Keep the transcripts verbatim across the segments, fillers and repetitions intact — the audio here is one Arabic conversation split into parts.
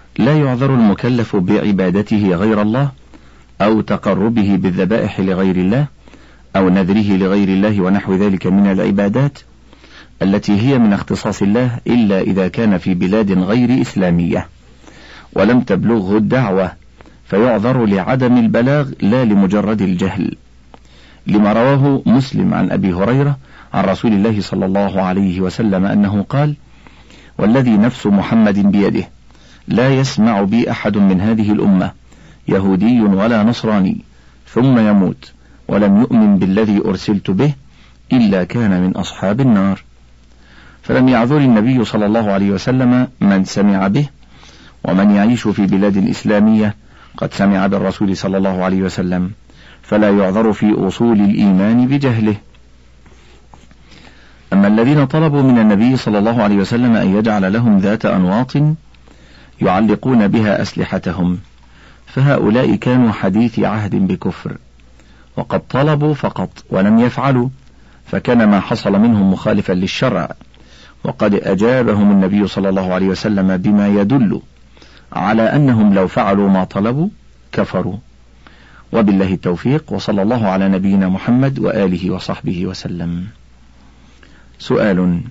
لا يعذر المكلف بعبادته غير الله، أو تقربه بالذبائح لغير الله، أو نذره لغير الله ونحو ذلك من العبادات التي هي من اختصاص الله، إلا إذا كان في بلاد غير إسلامية ولم تبلغه الدعوة، فيعذر لعدم البلاغ لا لمجرد الجهل، لما رواه مسلم عن أبي هريرة عن رسول الله صلى الله عليه وسلم أنه قال: والذي نفس محمد بيده لا يسمع بي أحد من هذه الأمة يهودي ولا نصراني ثم يموت ولم يؤمن بالذي أرسلت به إلا كان من أصحاب النار. فلم يعذر النبي صلى الله عليه وسلم من سمع به، ومن يعيش في بلاد إسلامية قد سمع بالرسول صلى الله عليه وسلم، فلا يعذر في أصول الإيمان بجهله. أما الذين طلبوا من النبي صلى الله عليه وسلم أن يجعل لهم ذات أنواط يعلقون بها أسلحتهم، فهؤلاء كانوا حديث عهد بكفر، وقد طلبوا فقط ولم يفعلوا، فكان ما حصل منهم مخالفا للشرع، وقد أجابهم النبي صلى الله عليه وسلم بما يدل على أنهم لو فعلوا ما طلبوا كفروا. وبالله التوفيق، وصلى الله على نبينا محمد وآله وصحبه وسلم. سؤال: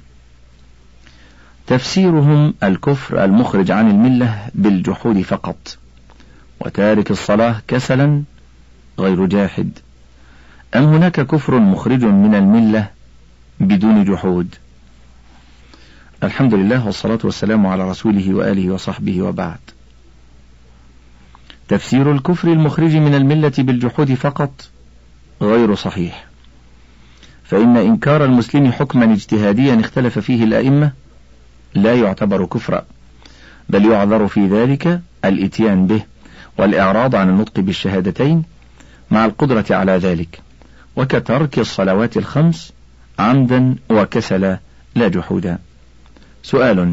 تفسيرهم الكفر المخرج عن الملة بالجحود فقط، وتارك الصلاة كسلا غير جاحد، أم هناك كفر مخرج من الملة بدون جحود؟ الحمد لله والصلاة والسلام على رسوله وآله وصحبه وبعد. تفسير الكفر المخرج من الملة بالجحود فقط غير صحيح، فإن إنكار المسلم حكما اجتهاديا اختلف فيه الأئمة لا يعتبر كفرا، بل يعذر في ذلك الإتيان به والإعراض عن النطق بالشهادتين مع القدرة على ذلك، وكترك الصلوات الخمس عمدا وكسلا لا جحودا. سؤال: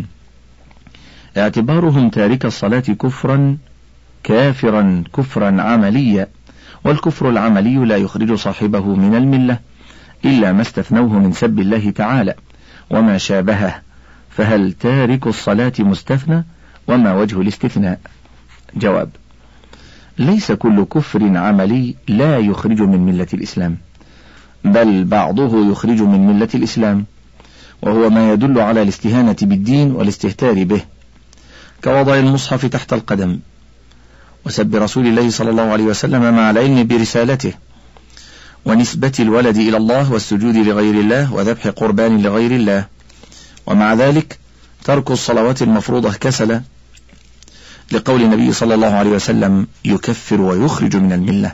اعتبارهم تارك الصلاة كفرا كافرا كفرا عمليا، والكفر العملي لا يخرج صاحبه من الملة إلا ما استثنوه من سب الله تعالى وما شابهه، فهل تارك الصلاة مستثنى؟ وما وجه الاستثناء؟ جواب: ليس كل كفر عملي لا يخرج من ملة الإسلام، بل بعضه يخرج من ملة الإسلام، وهو ما يدل على الاستهانة بالدين والاستهتار به، كوضع المصحف تحت القدم، وسب رسول الله صلى الله عليه وسلم مع العلم برسالته، ونسبة الولد إلى الله والسجود لغير الله وذبح قربان لغير الله، ومع ذلك ترك الصلوات المفروضة كسلا، لقول النبي صلى الله عليه وسلم: يكفر ويخرج من الملة.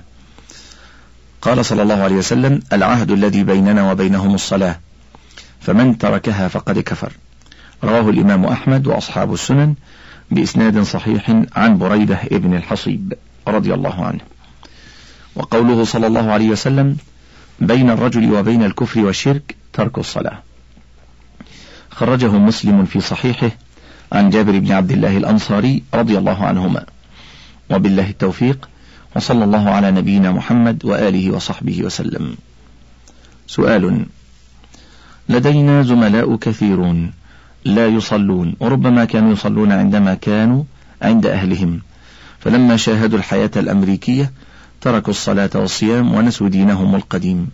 قال صلى الله عليه وسلم: العهد الذي بيننا وبينهم الصلاة، فمن تركها فقد كفر. رواه الإمام أحمد وأصحاب السنن بإسناد صحيح عن بريدة ابن الحصيب رضي الله عنه. وقوله صلى الله عليه وسلم: بين الرجل وبين الكفر والشرك ترك الصلاة، خرجه مسلم في صحيحه عن جابر بن عبد الله الأنصاري رضي الله عنهما. وبالله التوفيق، وصلى الله على نبينا محمد وآله وصحبه وسلم. سؤال: لدينا زملاء كثيرون لا يصلون، وربما كانوا يصلون عندما كانوا عند أهلهم، فلما شاهدوا الحياة الأمريكية تركوا الصلاة والصيام ونسوا دينهم القديم،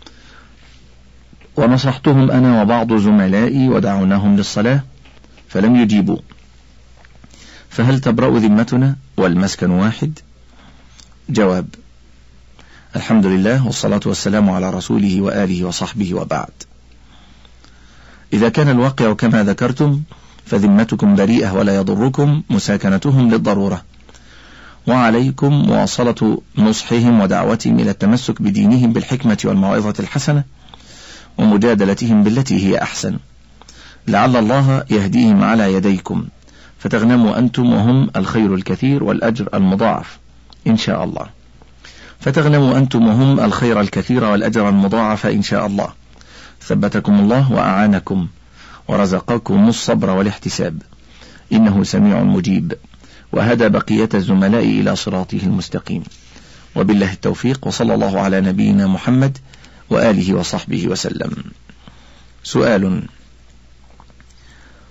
ونصحتهم أنا وبعض زملائي ودعوناهم للصلاة فلم يجيبوا، فهل تبرأ ذمتنا والمسكن واحد؟ جواب: الحمد لله والصلاة والسلام على رسوله وآله وصحبه وبعد. إذا كان الواقع كما ذكرتم فذمتكم بريئة ولا يضركم مساكنتهم للضرورة، وعليكم مواصلة نصحهم ودعوتهم إلى التمسك بدينهم بالحكمة والموعظة الحسنة، ومجادلتهم بالتي هي أحسن، لعل الله يهديهم على يديكم فتغنموا أنتم وهم الخير الكثير والأجر المضاعف إن شاء الله، فتغنموا أنتم وهم الخير الكثير والأجر المضاعف إن شاء الله. ثبتكم الله وأعانكم ورزقكم الصبر والاحتساب، إنه سميع مجيب، وهدى بقية الزملاء إلى صراطه المستقيم. وبالله التوفيق، وصلى الله على نبينا محمد وآله وصحبه وسلم. سؤال: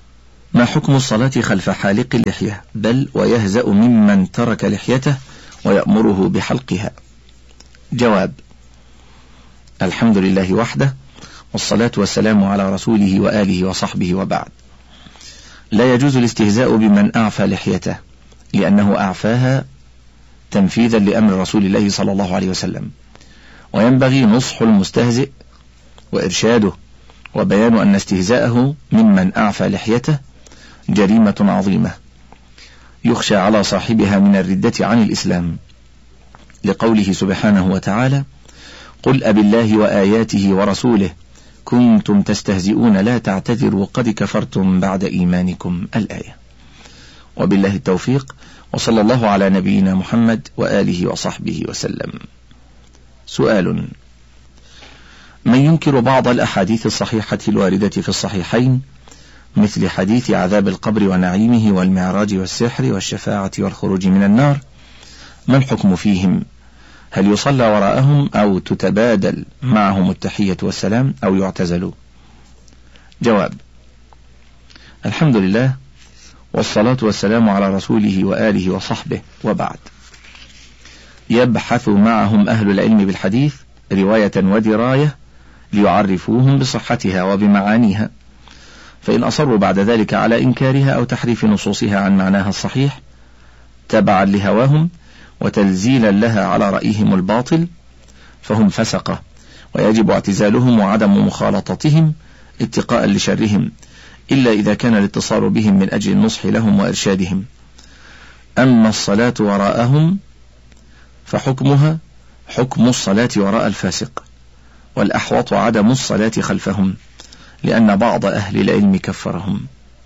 ما حكم الصلاة خلف حالق اللحية بل ويهزأ ممن ترك لحيته ويأمره بحلقها؟ جواب: الحمد لله وحده، والصلاة والسلام على رسوله وآله وصحبه، وبعد. لا يجوز الاستهزاء بمن أعفى لحيته، لأنه أعفاها تنفيذا لأمر رسول الله صلى الله عليه وسلم، وينبغي نصح المستهزئ وإرشاده، وبيان أن استهزاءه ممن أعفى لحيته جريمة عظيمة يخشى على صاحبها من الردة عن الإسلام، لقوله سبحانه وتعالى: قل أبالله وآياته ورسوله كنتم تستهزئون لا تعتذروا قد كفرتم بعد إيمانكم، الآية. وبالله التوفيق، وصلى الله على نبينا محمد وآله وصحبه وسلم. سؤال: من ينكر بعض الأحاديث الصحيحة الواردة في الصحيحين مثل حديث عذاب القبر ونعيمه والمعراج والسحر والشفاعة والخروج من النار، ما الحكم فيهم؟ هل يصلى وراءهم أو تتبادل معهم التحية والسلام أو يعتزلوا؟ جواب: الحمد لله، والصلاة والسلام على رسوله وآله وصحبه، وبعد. يبحث معهم أهل العلم بالحديث رواية ودراية ليعرفوهم بصحتها وبمعانيها، فإن أصروا بعد ذلك على إنكارها أو تحريف نصوصها عن معناها الصحيح تبعا لهواهم وتنزيلا لها على رأيهم الباطل فهم فسقة، ويجب اعتزالهم وعدم مخالطتهم اتقاء لشرهم، إلا إذا كان الاتصال بهم من أجل النصح لهم وإرشادهم. أما الصلاة وراءهم فحكمها حكم الصلاة وراء الفاسق، والأحوط عدم الصلاة خلفهم، لأن بعض أهل العلم كفرهم.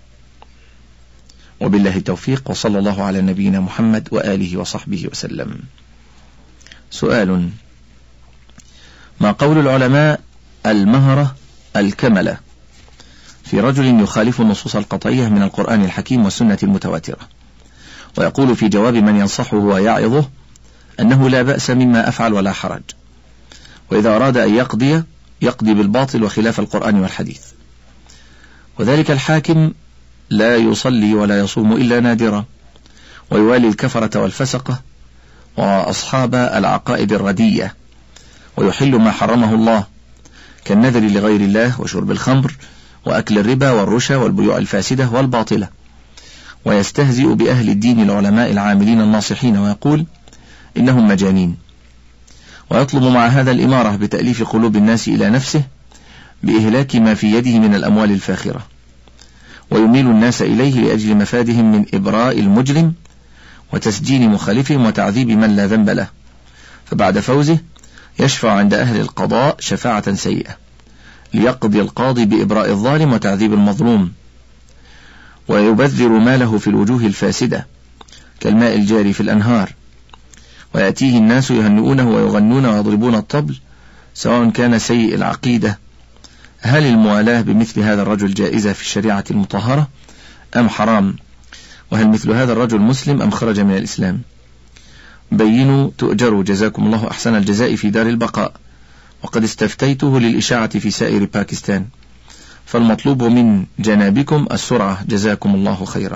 وبالله التوفيق، وصلى الله على نبينا محمد وآله وصحبه وسلم. سؤال: ما قول العلماء المهرة الكملة في رجل يخالف النصوص القطعية من القرآن الحكيم والسنة المتواترة، ويقول في جواب من ينصحه ويعظه أنه لا بأس مما أفعل ولا حرج، وإذا أراد أن يقضي يقضي بالباطل وخلاف القرآن والحديث، وذلك الحاكم لا يصلي ولا يصوم إلا نادرا، ويوالي الكفرة والفسقة وأصحاب العقائد الردية، ويحل ما حرمه الله كالنذر لغير الله وشرب الخمر وأكل الربا والرشا والبيوع الفاسدة والباطلة، ويستهزئ بأهل الدين العلماء العاملين الناصحين ويقول إنهم مجانين، ويطلب مع هذا الإمارة بتأليف قلوب الناس إلى نفسه بإهلاك ما في يده من الأموال الفاخرة، ويميل الناس إليه لأجل مفادهم من إبراء المجرم وتسجين مخالفهم وتعذيب من لا ذنب له، فبعد فوزه يشفع عند أهل القضاء شفاعة سيئة ليقضي القاضي بإبراء الظالم وتعذيب المظلوم، ويبذر ماله في الوجوه الفاسدة كالماء الجاري في الأنهار، ويأتيه الناس يهنئونه ويغنون ويضربون الطبل سواء كان سيء العقيدة. هل الموالاة بمثل هذا الرجل جائزة في الشريعة المطهرة أم حرام؟ وهل مثل هذا الرجل مسلم أم خرج من الإسلام؟ بينوا تؤجروا، جزاكم الله أحسن الجزاء في دار البقاء، وقد استفتيته للإشاعة في سائر باكستان، فالمطلوب من جنابكم السرعة، جزاكم الله خيرا.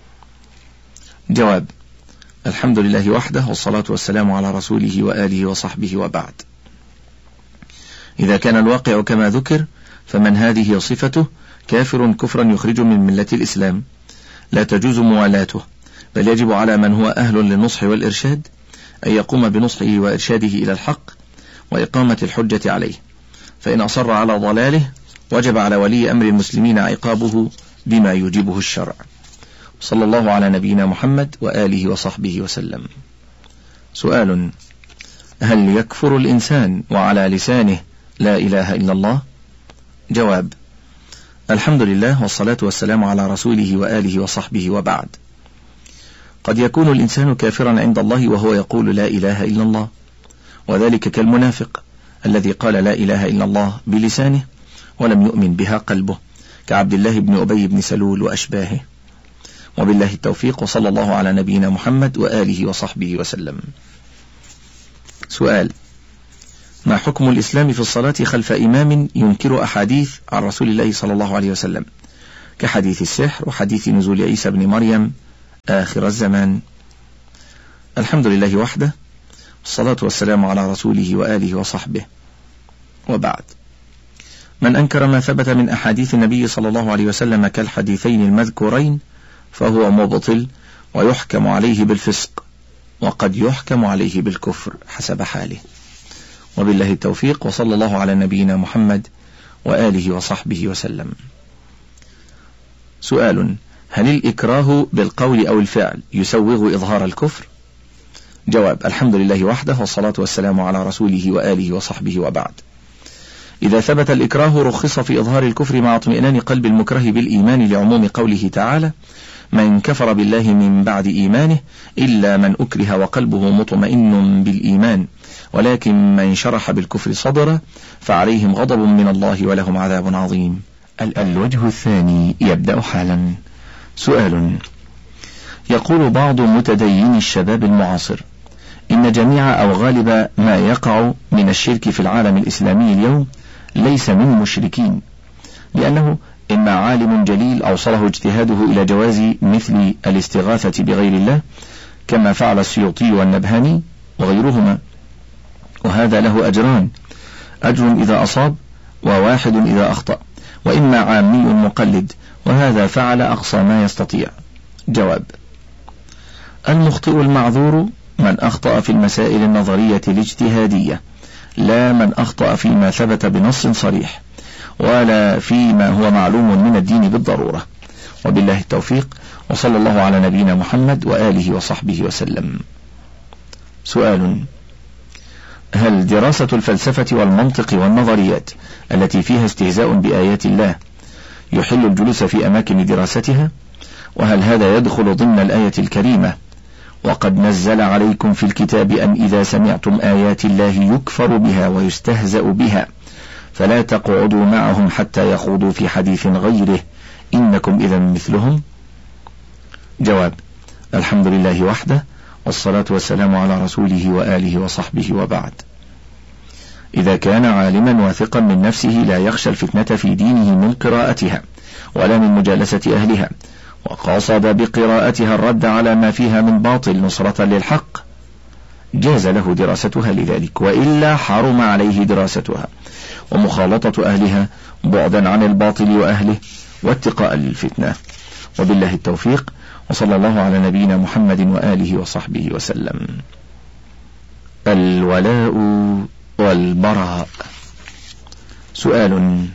جواب: الحمد لله وحده، والصلاة والسلام على رسوله وآله وصحبه، وبعد. إذا كان الواقع كما ذكر فمن هذه صفته كافر كفرا يخرج من ملة الإسلام، لا تجوز موالاته، بل يجب على من هو أهل للنصح والإرشاد أن يقوم بنصحه وإرشاده إلى الحق وإقامة الحجة عليه، فإن أصر على ضلاله وجب على ولي أمر المسلمين عقابه بما يوجبه الشرع. صلى الله على نبينا محمد وآله وصحبه وسلم. سؤال: هل يكفر الإنسان وعلى لسانه لا إله إلا الله؟ جواب: الحمد لله، والصلاة والسلام على رسوله وآله وصحبه، وبعد. قد يكون الإنسان كافرا عند الله وهو يقول لا إله إلا الله، وذلك كالمنافق الذي قال لا إله إلا الله بلسانه ولم يؤمن بها قلبه، كعبد الله بن أبي بن سلول وأشباهه. وبالله التوفيق، وصلى الله على نبينا محمد وآله وصحبه وسلم. سؤال: ما حكم الإسلام في الصلاة خلف إمام ينكر أحاديث عن رسول الله صلى الله عليه وسلم كحديث السحر وحديث نزول عيسى بن مريم آخر الزمان. الحمد لله وحده، والصلاة والسلام على رسوله وآله وصحبه، وبعد. من أنكر ما ثبت من أحاديث النبي صلى الله عليه وسلم كالحديثين المذكورين فهو مبطل ويحكم عليه بالفسق، وقد يحكم عليه بالكفر حسب حاله. وبالله التوفيق، وصلى الله على نبينا محمد وآله وصحبه وسلم. سؤال: هل الإكراه بالقول أو الفعل يسوغ إظهار الكفر؟ جواب: الحمد لله وحده، والصلاة والسلام على رسوله وآله وصحبه، وبعد. إذا ثبت الإكراه رخص في إظهار الكفر مع اطمئنان قلب المكره بالإيمان لعموم قوله تعالى: من كفر بالله من بعد إيمانه إلا من أكره وقلبه مطمئن بالإيمان ولكن من شرح بالكفر صدره فعليهم غضب من الله ولهم عذاب عظيم. الوجه الثاني يبدأ حالا. سؤال: يقول بعض متديني الشباب المعاصر إن جميع أو غالب ما يقع من الشرك في العالم الإسلامي اليوم ليس من مشركين، لأنه إما عالم جليل أوصله اجتهاده إلى جواز مثل الاستغاثة بغير الله كما فعل السيوطي والنبهاني وغيرهما، وهذا له أجران: أجر إذا أصاب وواحد إذا أخطأ، وإما عامي مقلد وهذا فعل أقصى ما يستطيع. جواب: المخطئ المعذور من أخطأ في المسائل النظرية الاجتهادية، لا من أخطأ فيما ثبت بنص صريح ولا فيما هو معلوم من الدين بالضرورة. وبالله التوفيق، وصلى الله على نبينا محمد وآله وصحبه وسلم. سؤال: هل دراسة الفلسفة والمنطق والنظريات التي فيها استهزاء بآيات الله يحل الجلوس في أماكن دراستها؟ وهل هذا يدخل ضمن الآية الكريمة: وقد نزل عليكم في الكتاب أن إذا سمعتم آيات الله يكفر بها ويستهزأ بها فلا تقعدوا معهم حتى يخوضوا في حديث غيره إنكم إذا مثلهم؟ جواب: الحمد لله وحده، والصلاة والسلام على رسوله وآله وصحبه، وبعد. إذا كان عالما واثقا من نفسه لا يخشى الفتنة في دينه من قراءتها ولا من مجالسة أهلها، وقصد بقراءتها الرد على ما فيها من باطل نصرة للحق، جاز له دراستها لذلك، وإلا حرم عليه دراستها ومخالطة أهلها بعدا عن الباطل وأهله واتقاء للفتنة. وبالله التوفيق، وصلى الله على نبينا محمد وآله وصحبه وسلم. الولاء والبراء. سؤال: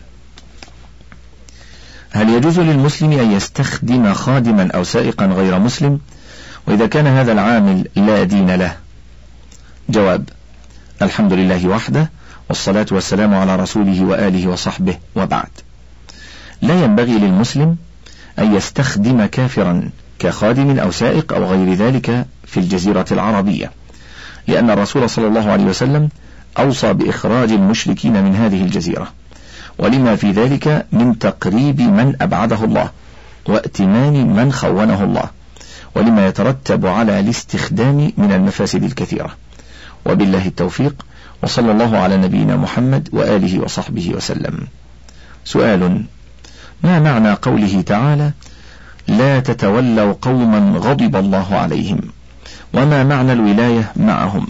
هل يجوز للمسلم أن يستخدم خادما أو سائقا غير مسلم، وإذا كان هذا العامل لا دين له؟ جواب: الحمد لله وحده، والصلاة والسلام على رسوله وآله وصحبه، وبعد. لا ينبغي للمسلم أن يستخدم كافرا كخادم أو سائق أو غير ذلك في الجزيرة العربية، لأن الرسول صلى الله عليه وسلم أوصى بإخراج المشركين من هذه الجزيرة، ولما في ذلك من تقريب من أبعده الله وائتمان من خونه الله، ولما يترتب على الاستخدام من المفاسد الكثيرة. وبالله التوفيق، وصلى الله على نبينا محمد وآله وصحبه وسلم. سؤال: ما معنى قوله تعالى: لا تتولوا قوما غضب الله عليهم؟ وما معنى الولاية معهم؟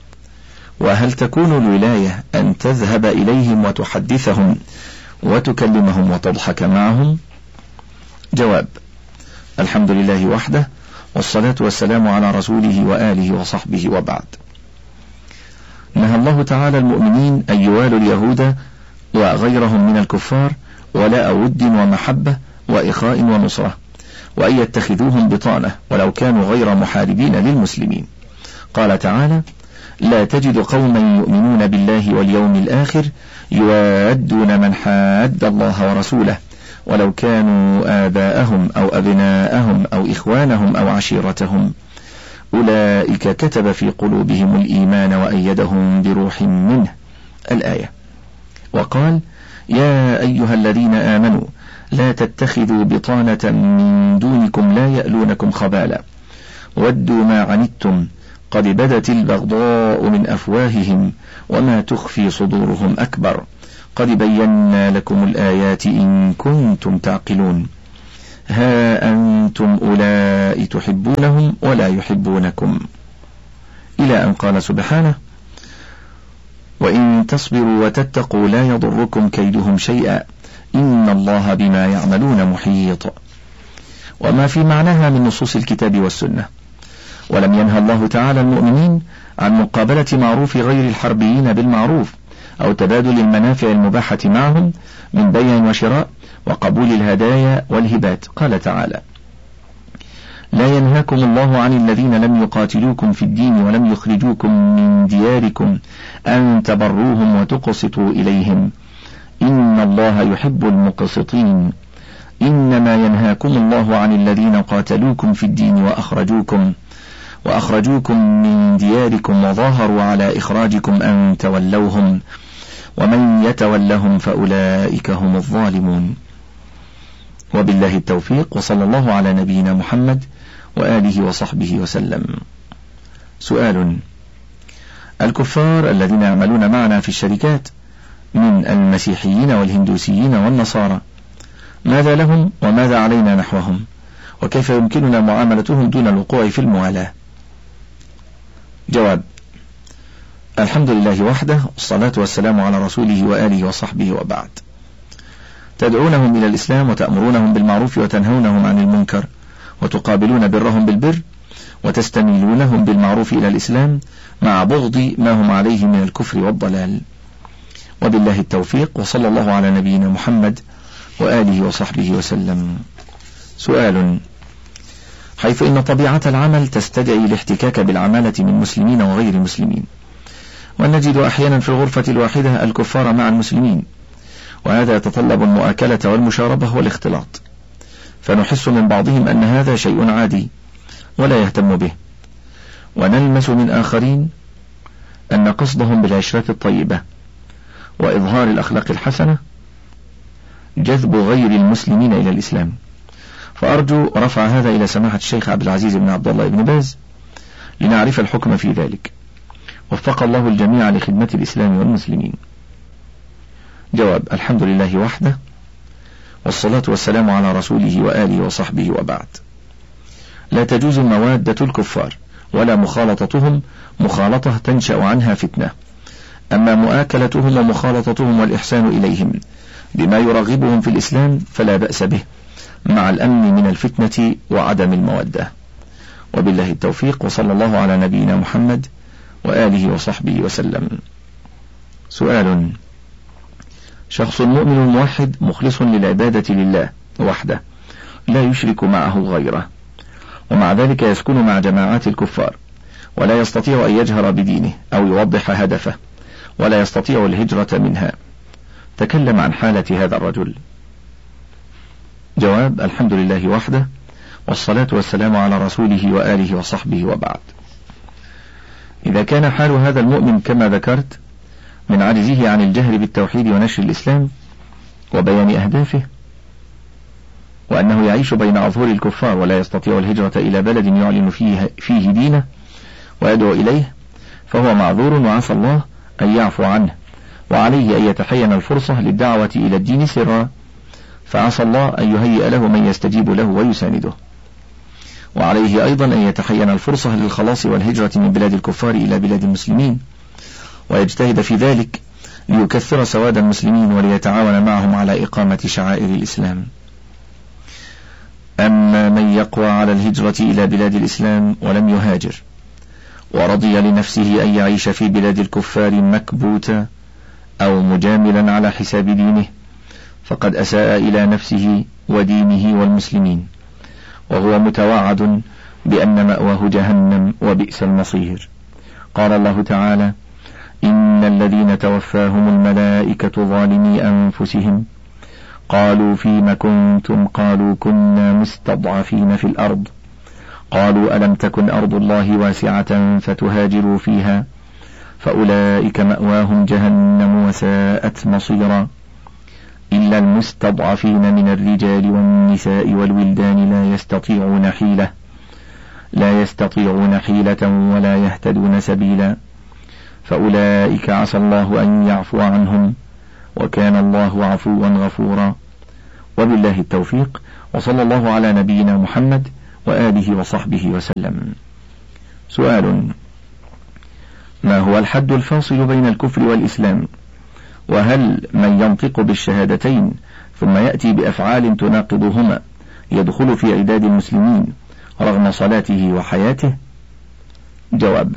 وهل تكون الولاية أن تذهب إليهم وتحدثهم وتكلمهم وتضحك معهم؟ جواب: الحمد لله وحده، والصلاة والسلام على رسوله وآله وصحبه، وبعد. نهى الله تعالى المؤمنين أن يوالوا اليهود وغيرهم من الكفار ولاء ود ومحبة وإخاء ونصرة، وأن يتخذوهم بطانة ولو كانوا غير محاربين للمسلمين. قال تعالى: لا تجد قوما يؤمنون بالله واليوم الآخر يوادون من حاد الله ورسوله ولو كانوا آباءهم أو أبناءهم أو إخوانهم أو عشيرتهم أولئك كتب في قلوبهم الإيمان وأيدهم بروح منه. الآية. وقال: يا أيها الذين آمنوا لا تتخذوا بطانة من دونكم لا يألونكم خبالا ودوا ما عنتم قد بدت البغضاء من أفواههم وما تخفي صدورهم أكبر قد بينا لكم الآيات إن كنتم تعقلون. ها أنتم أولئك تحبونهم ولا يحبونكم، إلى أن قال سبحانه وإن تصبروا وتتقوا لا يضركم كيدهم شيئا إن الله بما يعملون محيط، وما في معناها من نصوص الكتاب والسنة. ولم ينهى الله تعالى المؤمنين عن مقابلة معروف غير الحربيين بالمعروف أو تبادل المنافع المباحة معهم من بيع وشراء وقبول الهدايا والهبات. قال تعالى لا ينهاكم الله عن الذين لم يقاتلوكم في الدين ولم يخرجوكم من دياركم أن تبروهم وتقسطوا إليهم إن الله يحب المقسطين إنما ينهاكم الله عن الذين قاتلوكم في الدين وأخرجوكم وأخرجوكم من دياركم وظاهروا على إخراجكم أن تولوهم ومن يتولهم فأولئك هم الظالمون. وبالله التوفيق، وصلى الله على نبينا محمد وآله وصحبه وسلم. سؤال: الكفار الذين يعملون معنا في الشركات من المسيحيين والهندوسيين والنصارى ماذا لهم وماذا علينا نحوهم، وكيف يمكننا معاملتهم دون الوقوع في الموالاة؟ جواب: الحمد لله وحده، والصلاة والسلام على رسوله وآله وصحبه وبعد. تدعونهم إلى الإسلام وتأمرونهم بالمعروف وتنهونهم عن المنكر وتقابلون برهم بالبر وتستميلونهم بالمعروف إلى الإسلام مع بغض ما هم عليه من الكفر والضلال. وبالله التوفيق، وصلى الله على نبينا محمد وآله وصحبه وسلم. سؤال: حيث إن طبيعة العمل تستدعي الاحتكاك بالعمالة من مسلمين وغير مسلمين، ونجد أحيانا في الغرفة الواحدة الكفار مع المسلمين، وهذا يتطلب المؤاكلة والمشاربة والاختلاط، فنحس من بعضهم أن هذا شيء عادي ولا يهتم به، ونلمس من آخرين أن قصدهم بالعشرة الطيبة وإظهار الأخلاق الحسنة جذب غير المسلمين إلى الإسلام. فأرجو رفع هذا إلى سماحة الشيخ عبد العزيز بن عبد الله بن باز لنعرف الحكم في ذلك، وفق الله الجميع لخدمة الإسلام والمسلمين. جواب: الحمد لله وحده، والصلاة والسلام على رسوله وآله وصحبه وبعد. لا تجوز موادة الكفار ولا مخالطتهم مخالطة تنشأ عنها فتنة، أما مؤاكلتهم ومخالطتهم والإحسان إليهم بما يرغبهم في الإسلام فلا بأس به، مع الأمن من الفتنة وعدم المودة. وبالله التوفيق، وصلى الله على نبينا محمد وآله وصحبه وسلم. سؤال: شخص مؤمن موحد مخلص للعبادة لله وحده لا يشرك معه غيره، ومع ذلك يسكن مع جماعات الكفار ولا يستطيع أن يجهر بدينه أو يوضح هدفه ولا يستطيع الهجرة منها، تكلم عن حالة هذا الرجل. جواب: الحمد لله وحده، والصلاة والسلام على رسوله وآله وصحبه وبعد. إذا كان حال هذا المؤمن كما ذكرت من عجزه عن الجهر بالتوحيد ونشر الإسلام وبيان أهدافه، وأنه يعيش بين أظهر الكفار ولا يستطيع الهجرة إلى بلد يعلن فيه, فيه دينه ويدعو إليه، فهو معذور وعسى الله أن يعفو عنه، وعليه أن يتحين الفرصة للدعوة إلى الدين سرا، فعسى الله أن يهيئ له من يستجيب له ويسانده. وعليه أيضا أن يتحين الفرصة للخلاص والهجرة من بلاد الكفار إلى بلاد المسلمين، ويجتهد في ذلك ليكثر سواد المسلمين وليتعاون معهم على إقامة شعائر الإسلام. أما من يقوى على الهجرة إلى بلاد الإسلام ولم يهاجر ورضي لنفسه أن يعيش في بلاد الكفار مكبوتا أو مجاملا على حساب دينه، فقد أساء إلى نفسه ودينه والمسلمين، وهو متوعد بأن مأواه جهنم وبئس المصير. قال الله تعالى: إن الذين توفاهم الملائكة ظالمي أنفسهم قالوا فيم كنتم قالوا كنا مستضعفين في الأرض قالوا ألم تكن أرض الله واسعة فتهاجروا فيها فأولئك مأواهم جهنم وساءت مصيرا إلا المستضعفين من الرجال والنساء والولدان لا يستطيعون حيلة لا يستطيعون حيلة ولا يهتدون سبيلا فأولئك عسى الله أن يعفو عنهم وكان الله عفوا غفورا وبالله التوفيق، وصلى الله على نبينا محمد وآله وصحبه وسلم. سؤال: ما هو الحد الفاصل بين الكفر والإسلام؟ وهل من ينطق بالشهادتين ثم يأتي بأفعال تناقضهما يدخل في عداد المسلمين رغم صلاته وحياته؟ جواب: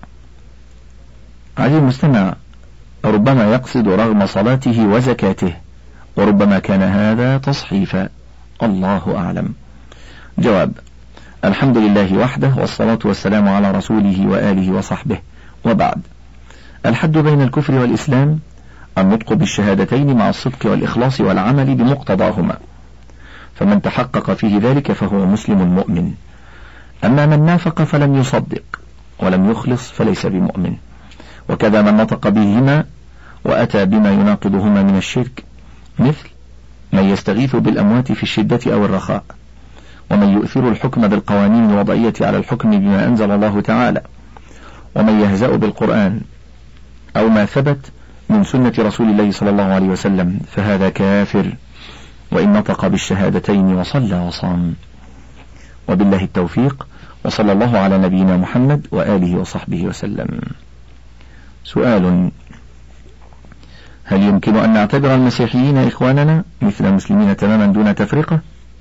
عزيزي المستمع، ربما يقصد رغم صلاته وزكاته، وربما كان هذا تصحيفا، الله أعلم. جواب: الحمد لله وحده، والصلاة والسلام على رسوله وآله وصحبه، وبعد. الحد بين الكفر والإسلام النطق بالشهادتين مع الصدق والإخلاص والعمل بمقتضاهما، فمن تحقق فيه ذلك فهو مسلم مؤمن. أما من نافق فلم يصدق ولم يخلص فليس بمؤمن. وكذا من نطق بهما وأتى بما يناقضهما من الشرك، مثل من يستغيث بالأموات في الشدة أو الرخاء، ومن يؤثر الحكم بالقوانين الوضعية على الحكم بما أنزل الله تعالى، ومن يهزأ بالقرآن أو ما ثبت من سنة رسول الله صلى الله عليه وسلم، فهذا كافر وإن نطق بالشهادتين وصلى وصام. وبالله التوفيق، وصلى الله على نبينا محمد وآله وصحبه وسلم. سؤال: هل يمكن أن نعتبر المسيحيين إخواننا مثل المسلمين تماما دون تفرقة؟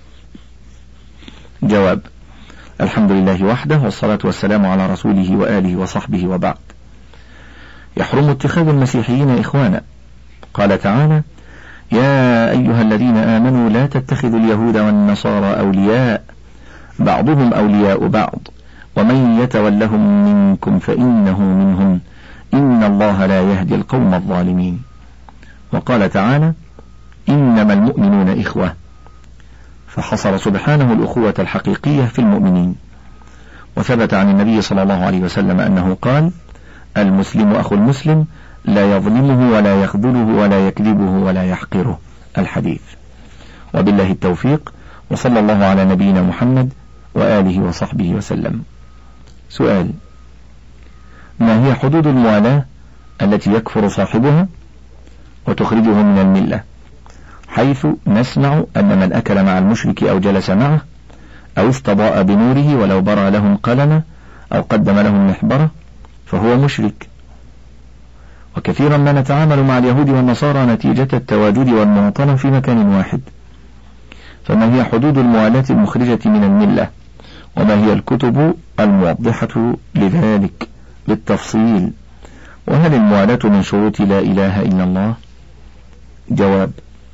جواب: الحمد لله وحده، والصلاة والسلام على رسوله وآله وصحبه، وبعد. يحرم اتخاذ المسيحيين إخوانا. قال تعالى: يا أيها الذين آمنوا لا تتخذوا اليهود والنصارى أولياء بعضهم أولياء بعض ومن يتولهم منكم فإنه منهم إن الله لا يهدي القوم الظالمين. وقال تعالى: إنما المؤمنون إخوة، فحصر سبحانه الأخوة الحقيقية في المؤمنين. وثبت عن النبي صلى الله عليه وسلم أنه قال: المسلم أخو المسلم لا يظلمه ولا يخذله ولا يكذبه ولا يحقره، الحديث. وبالله التوفيق، وصلى الله على نبينا محمد وآله وصحبه وسلم. سؤال: ما هي حدود الموالاة التي يكفر صاحبها وتخرجه من الملة، حيث نسمع أن من أكل مع المشرك أو جلس معه أو استضاء بنوره ولو برى لهم قلمة أو قدم لهم محبرة فهو مشرك؟ وكثيرا ما نتعامل مع اليهود والنصارى نتيجة التواجد والمواطنة في مكان واحد. فما هي حدود الموالاة المخرجة من الملة؟ وما هي الكتب الموضحة لذلك بالتفصيل؟ وهل الموالاة من شروط لا إله إلا الله؟ جواب: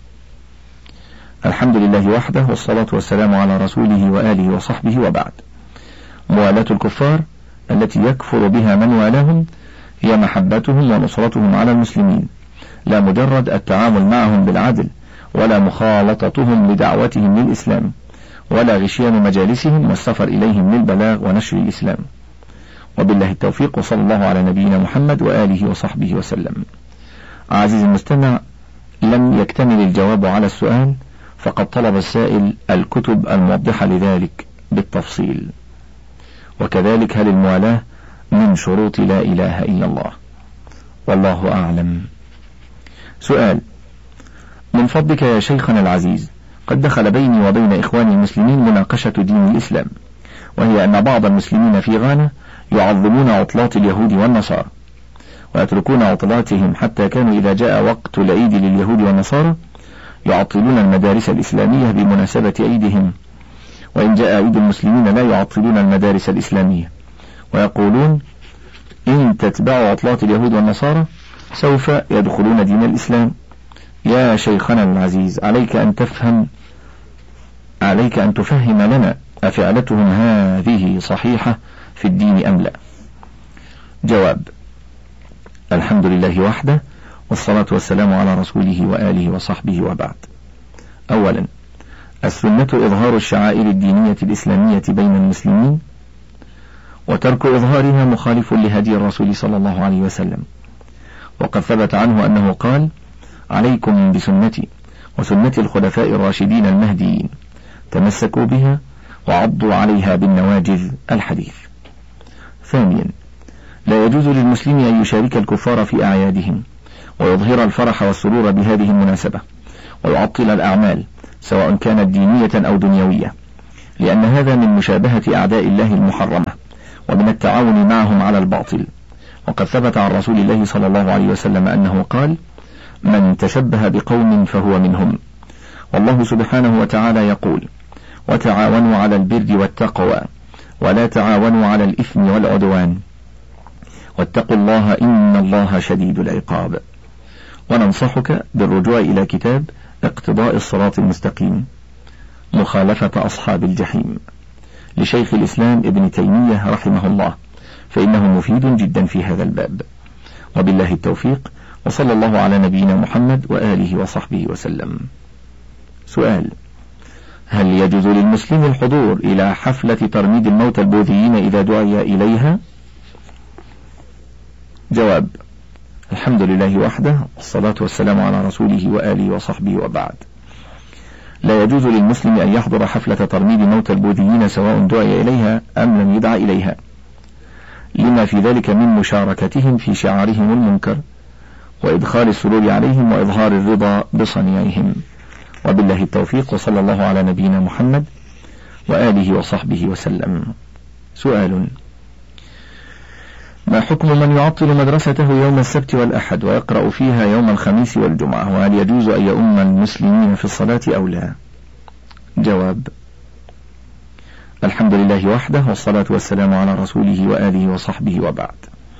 الحمد لله وحده، والصلاة والسلام على رسوله وآله وصحبه، وبعد. موالاة الكفار التي يكفر بها من والاهم هي محبتهم ونصرتهم على المسلمين، لا مجرد التعامل معهم بالعدل، ولا مخالطتهم لدعوتهم للإسلام، ولا غشيان مجالسهم والسفر إليهم للبلاغ ونشر الإسلام. وبالله التوفيق، وصلى الله على نبينا محمد وآله وصحبه وسلم. عزيزي المستمع، لم يكتمل الجواب على السؤال، فقد طلب السائل الكتب الموضحة لذلك بالتفصيل. وكذلك هل الموالاة من شروط لا إله إلا الله؟ والله أعلم. سؤال: من فضلك يا شيخنا العزيز، قد دخل بيني وبين إخواني المسلمين مناقشة دين الإسلام، وهي أن بعض المسلمين في غانا يعظمون عطلات اليهود والنصارى ويتركون عطلاتهم، حتى كانوا إذا جاء وقت العيد لليهود والنصارى يعطلون المدارس الإسلامية بمناسبة عيدهم، وإن جاء عيد المسلمين لا يعطلون المدارس الإسلامية، ويقولون إن تتبعوا عطلات اليهود والنصارى سوف يدخلون دين الإسلام. يا شيخنا العزيز، عليك أن تفهم عليك أن تفهم لنا أفعلتهم هذه صحيحة في الدين أم لا؟ جواب: الحمد لله وحده، والصلاة والسلام على رسوله وآله وصحبه، وبعد. أولا، السنة إظهار الشعائر الدينية الإسلامية بين المسلمين، وترك إظهارها مخالف لهدي الرسول صلى الله عليه وسلم. وقد ثبت عنه أنه قال: عليكم بسنتي وسنة الخلفاء الراشدين المهديين، تمسكوا بها وعضوا عليها بالنواجذ، الحديث. ثانيا، لا يجوز للمسلم أن يشارك الكفار في أعيادهم، ويظهر الفرح والسرور بهذه المناسبة، ويعطل الأعمال سواء كانت دينية أو دنيوية، لأن هذا من مشابهة أعداء الله المحرمة ومن التعاون معهم على الباطل. وقد ثبت عن رسول الله صلى الله عليه وسلم أنه قال: من تشبه بقوم فهو منهم. والله سبحانه وتعالى يقول: وتعاونوا على البر والتقوى ولا تعاونوا على الإثم والعدوان واتقوا الله إن الله شديد العقاب. وننصحك بالرجوع إلى كتاب اقتضاء الصراط المستقيم مخالفة أصحاب الجحيم لشيخ الإسلام ابن تيمية رحمه الله، فإنه مفيد جدا في هذا الباب. وبالله التوفيق، وصلى الله على نبينا محمد وآله وصحبه وسلم. سؤال: هل يجوز للمسلم الحضور إلى حفلة ترميد الموتى البوذيين إذا دعي إليها؟ جواب: الحمد لله وحده، والصلاة والسلام على رسوله وآله وصحبه وبعد. لا يجوز للمسلم أن يحضر حفلة ترميد موتى البوذيين سواء دعي إليها أم لم يدع إليها، لما في ذلك من مشاركتهم في شعارهم المنكر وإدخال السرور عليهم وإظهار الرضا بصنيعهم. وبالله التوفيق، وصلى الله على نبينا محمد وآله وصحبه وسلم. سؤال: ما حكم من يعطل مدرسته يوم السبت والأحد ويقرأ فيها يوم الخميس والجمعة، وهل يجوز أن يؤم المسلمين في الصلاة أو لا؟ جواب: الحمد لله وحده، والصلاة والسلام على رسوله وآله وصحبه وبعد.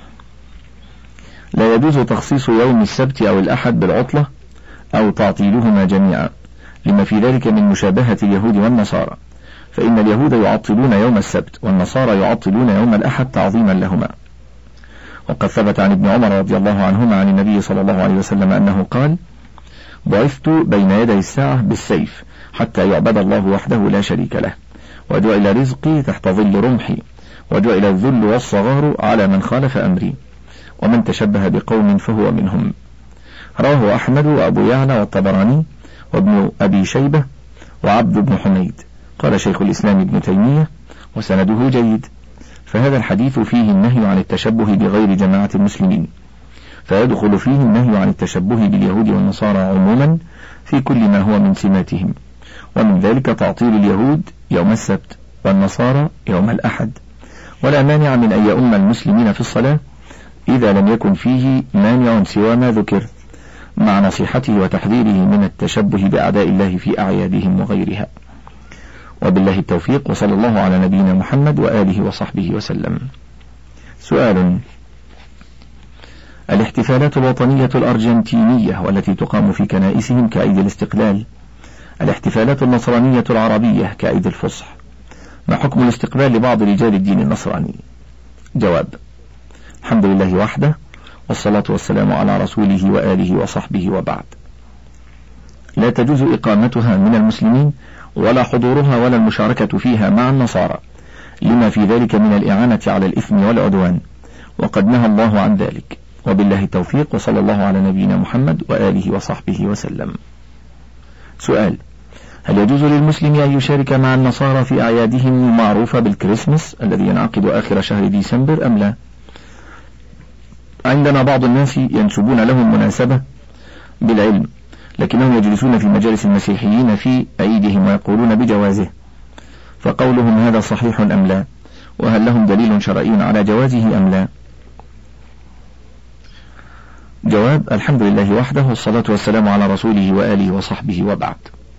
لا يجوز تخصيص يوم السبت أو الأحد بالعطلة أو تعطيلهما جميعا، لما في ذلك من مشابهة اليهود والنصارى، فإن اليهود يعطلون يوم السبت والنصارى يعطلون يوم الأحد تعظيما لهما. وقد ثبت عن ابن عمر رضي الله عنهما عن النبي صلى الله عليه وسلم أنه قال: بعثت بين يدي الساعة بالسيف حتى يعبد الله وحده لا شريك له، وجعل رزقي تحت ظل رمحي، وجعل الذل والصغار على من خالف أمري، ومن تشبه بقوم فهو منهم. رواه أحمد وأبو يعلى والطبراني وابن أبي شيبة وعبد بن حميد. قال شيخ الإسلام ابن تيمية: وسنده جيد. فهذا الحديث فيه النهي عن التشبه بغير جماعة المسلمين، فيدخل فيه النهي عن التشبه باليهود والنصارى عموما في كل ما هو من سماتهم، ومن ذلك تعطيل اليهود يوم السبت والنصارى يوم الأحد. ولا مانع من أن يؤم المسلمين في الصلاة إذا لم يكن فيه مانع سوى ما ذكر، مع نصيحته وتحذيره من التشبه بأعداء الله في أعيادهم وغيرها. وبالله التوفيق، وصلى الله على نبينا محمد وآله وصحبه وسلم. سؤال: الاحتفالات الوطنية الأرجنتينية والتي تقام في كنائسهم كعيد الاستقلال، الاحتفالات النصرانية العربية كعيد الفصح، ما حكم الاستقبال لبعض رجال الدين النصراني؟ جواب: الحمد لله وحده، والصلاة والسلام على رسوله وآله وصحبه وبعد. لا تجوز إقامتها من المسلمين ولا حضورها ولا المشاركة فيها مع النصارى، لما في ذلك من الإعانة على الإثم والعدوان، وقد نهى الله عن ذلك. وبالله التوفيق، وصلى الله على نبينا محمد وآله وصحبه وسلم. سؤال: هل يجوز للمسلم أن يشارك مع النصارى في أعيادهم المعروفة بالكريسماس الذي ينعقد آخر شهر ديسمبر أم لا؟ عندنا بعض الناس ينسبون لهم مناسبة بالعلم، لكنهم يجلسون في مجالس المسيحيين في عيدهم ويقولون بجوازه، فقولهم هذا صحيح أم لا؟ وهل لهم دليل شرعي على جوازه أم لا؟ جواب: الحمد لله وحده، والصلاة والسلام على رسوله وآله وصحبه وبعد.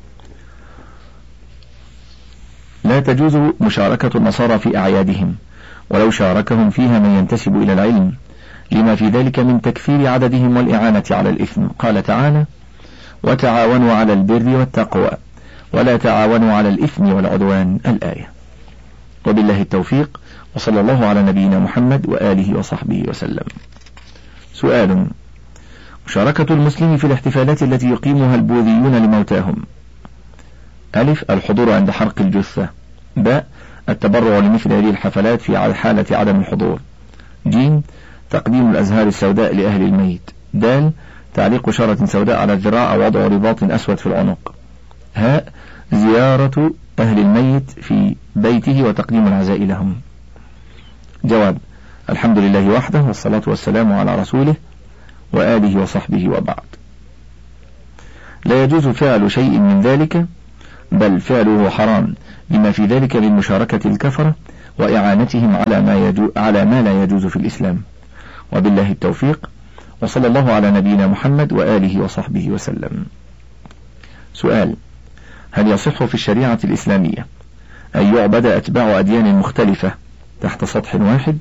لا تجوز مشاركة النصارى في أعيادهم، ولو شاركهم فيها من ينتسب إلى العلم، لما في ذلك من تكفير عددهم والإعانة على الإثم. قال تعالى: وتعاونوا على البر والتقوى ولا تعاونوا على الإثم والعدوان، الآية. وبالله التوفيق، وصلى الله على نبينا محمد وآله وصحبه وسلم. سؤال: مشاركة المسلم في الاحتفالات التي يقيمها البوذيون لموتاهم. ألف: الحضور عند حرق الجثة. باء: التبرع لمثل هذه الحفلات في حالة عدم الحضور. جيم: تقديم الأزهار السوداء لأهل الميت. دال: تعليق شارة سوداء على الذراع أو وضع رباط أسود في العنق. هاء: زيارة أهل الميت في بيته وتقديم العزاء لهم. جواب: الحمد لله وحده، والصلاة والسلام على رسوله وآله وصحبه وبعد. لا يجوز فعل شيء من ذلك بل فعله حرام لما في ذلك من مشاركة الكفرة وإعانتهم على ما, يجو على ما لا يجوز في الإسلام. وبالله التوفيق، وصلى الله على نبينا محمد وآله وصحبه وسلم. سؤال: هل يصح في الشريعة الإسلامية أن يعبد أتباع أديان مختلفة تحت سطح واحد؟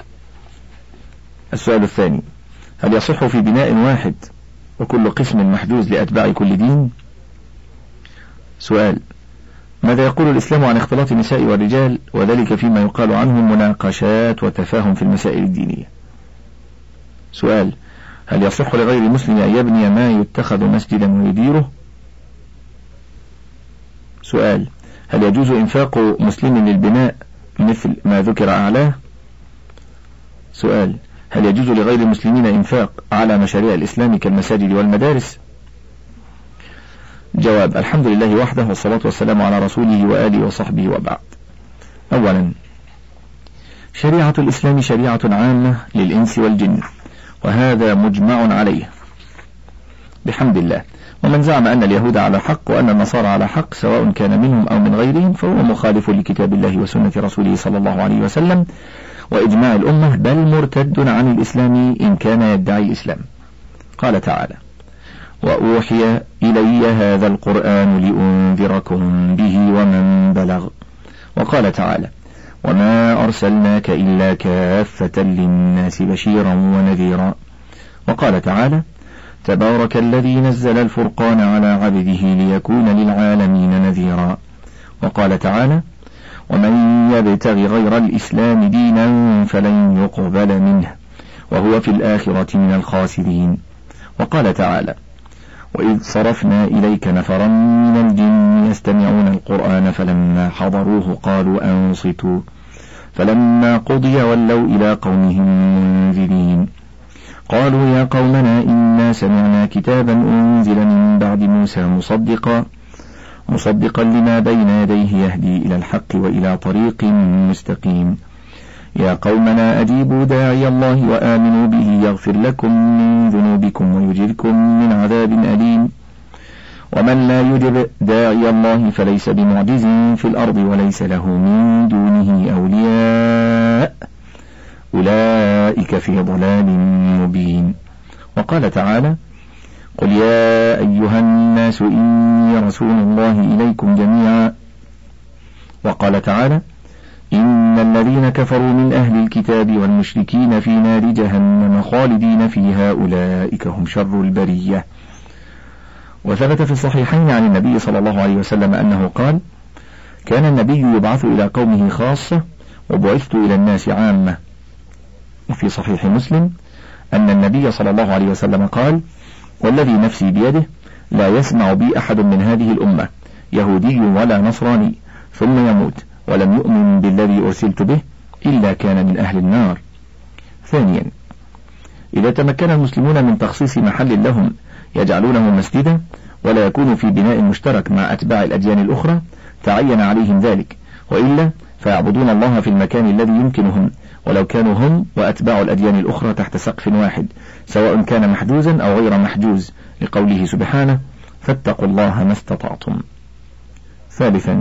السؤال الثاني: هل يصح في بناء واحد وكل قسم محجوز لأتباع كل دين؟ سؤال: ماذا يقول الإسلام عن اختلاط النساء والرجال وذلك فيما يقال عنهم مناقشات وتفاهم في المسائل الدينية؟ سؤال: هل يصح لغير مسلم أن يبني ما يتخذ مسجدا ويديره؟ سؤال: هل يجوز إنفاق مسلم للبناء مثل ما ذكر أعلاه؟ سؤال: هل يجوز لغير المسلمين إنفاق على مشاريع الإسلام كالمساجد والمدارس؟ جواب: الحمد لله وحده، والصلاة والسلام على رسوله وآله وصحبه، وبعد. أولا، شريعة الإسلام شريعة عامة للإنس والجن، وهذا مجمع عليه بحمد الله. ومن زعم أن اليهود على حق وأن النصارى على حق سواء كان منهم أو من غيرهم فهو مخالف لكتاب الله وسنة رسوله صلى الله عليه وسلم وإجماع الأمة، بل مرتد عن الإسلام إن كان يدعي الإسلام. قال تعالى: وأوحي إلي هذا القرآن لأنذركم به ومن بلغ. وقال تعالى: وما أرسلناك إلا كافة للناس بشيرا ونذيرا. وقال تعالى: تبارك الذي نزل الفرقان على عبده ليكون للعالمين نذيرا. وقال تعالى: ومن يبتغ غير الإسلام دينا فلن يقبل منه وهو في الآخرة من الخاسرين. وقال تعالى: وإذ صرفنا إليك نفرا من الجن يستمعون القرآن فلما حضروه قالوا أنصتوا فلما قضي ولوا إلى قومهم منذرين قالوا يا قومنا إنا سمعنا كتابا أنزل من بعد موسى مصدقا مصدقا لما بين يديه يهدي إلى الحق وإلى طريق مستقيم يا قومنا أجيبوا داعي الله وآمنوا به يغفر لكم من ذنوبكم ويجركم من عذاب أليم ومن لا يجب داعي الله فليس بمعجز في الأرض وليس له من دونه أولياء أولئك في ضلال مبين. وقال تعالى: قل يا أيها الناس إني رسول الله إليكم جميعا. وقال تعالى: إن الذين كفروا من أهل الكتاب والمشركين في نار جهنم خالدين فيها أولئك هم شر البرية. وثبت في الصحيحين عن النبي صلى الله عليه وسلم أنه قال: كان النبي يبعث إلى قومه خاصة وبعثت إلى الناس عامة. وفي صحيح مسلم أن النبي صلى الله عليه وسلم قال: والذي نفسي بيده لا يسمع بي أحد من هذه الأمة يهودي ولا نصراني ثم يموت ولم يؤمن بالذي أرسلت به إلا كان من أهل النار. ثانيا، إذا تمكن المسلمون من تخصيص محل لهم يجعلونه مسجدا ولا يكون في بناء مشترك مع أتباع الأديان الأخرى تعين عليهم ذلك، وإلا فيعبدون الله في المكان الذي يمكنهم ولو كانوا هم وأتباع الأديان الأخرى تحت سقف واحد سواء كان محجوزا أو غير محجوز، لقوله سبحانه: فاتقوا الله ما استطعتم. ثالثا،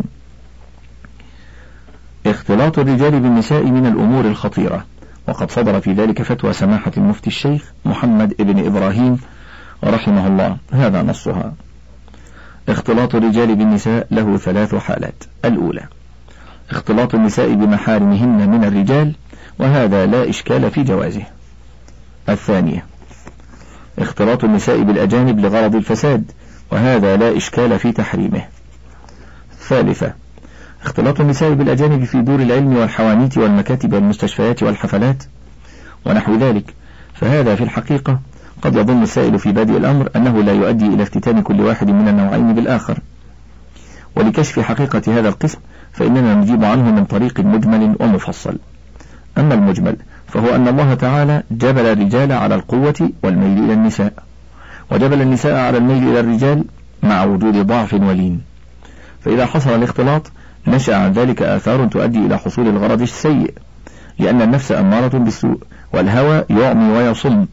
اختلاط الرجال بالنساء من الأمور الخطيرة، وقد صدر في ذلك فتوى سماحة المفتي الشيخ محمد ابن إبراهيم رحمه الله، هذا نصها: اختلاط الرجال بالنساء له ثلاث حالات. الأولى، اختلاط النساء بمحارمهن من الرجال، وهذا لا إشكال في جوازه. الثانية، اختلاط النساء بالأجانب لغرض الفساد، وهذا لا إشكال في تحريمه. الثالثة، اختلاط النساء بالأجانب في دور العلم والحوانيت والمكاتب والمستشفيات والحفلات ونحو ذلك، فهذا في الحقيقة قد يظن السائل في بادئ الأمر أنه لا يؤدي إلى افتتان كل واحد من النوعين بالآخر. ولكشف حقيقة هذا القسم فإننا نجيب عنه من طريق مجمل ومفصل. أما المجمل فهو أن الله تعالى جبل الرجال على القوة والميل إلى النساء، وجبل النساء على الميل إلى الرجال مع وجود ضعف ولين، فإذا حصل الاختلاط نشأ عن ذلك آثار تؤدي إلى حصول الغرض السيء، لأن النفس أمارة بالسوء، والهوى يعمي ويصم،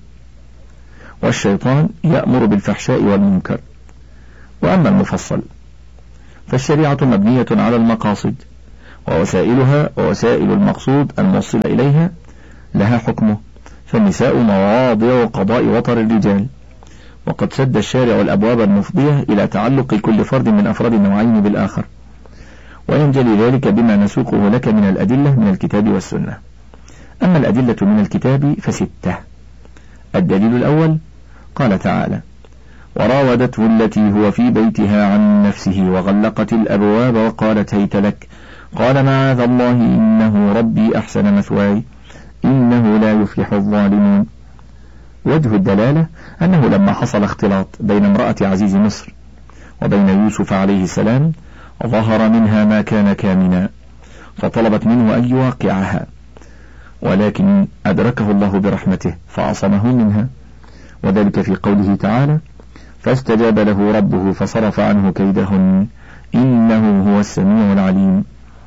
والشيطان يأمر بالفحشاء والمنكر. وأما المفصل فالشريعة مبنية على المقاصد، ووسائلها ووسائل المقصود الموصل إليها لها حكمه، فالنساء مواضع قضاء وطر الرجال. وقد سد الشارع الأبواب المفضية إلى تعلق كل فرد من أفراد النوعين بالآخر، وينجلي ذلك بما نسوقه لك من الأدلة من الكتاب والسنة. أما الأدلة من الكتاب فستة. الدليل الأول قال تعالى: وراودته التي هو في بيتها عن نفسه وغلقت الأبواب وقالت هيت لك قال معاذ الله إنه ربي أحسن مثواي إنه لا يفلح الظالمون. وجه الدلالة أنه لما حصل اختلاط بين امرأة عزيز مصر وبين يوسف عليه السلام ظهر منها ما كان كامنا، فطلبت منه أن يواقعها، ولكن أدركه الله برحمته فعصمه منها، وذلك في قوله تعالى: فاستجاب له ربه فصرف عنه كيدهن إنه هو السميع العليم.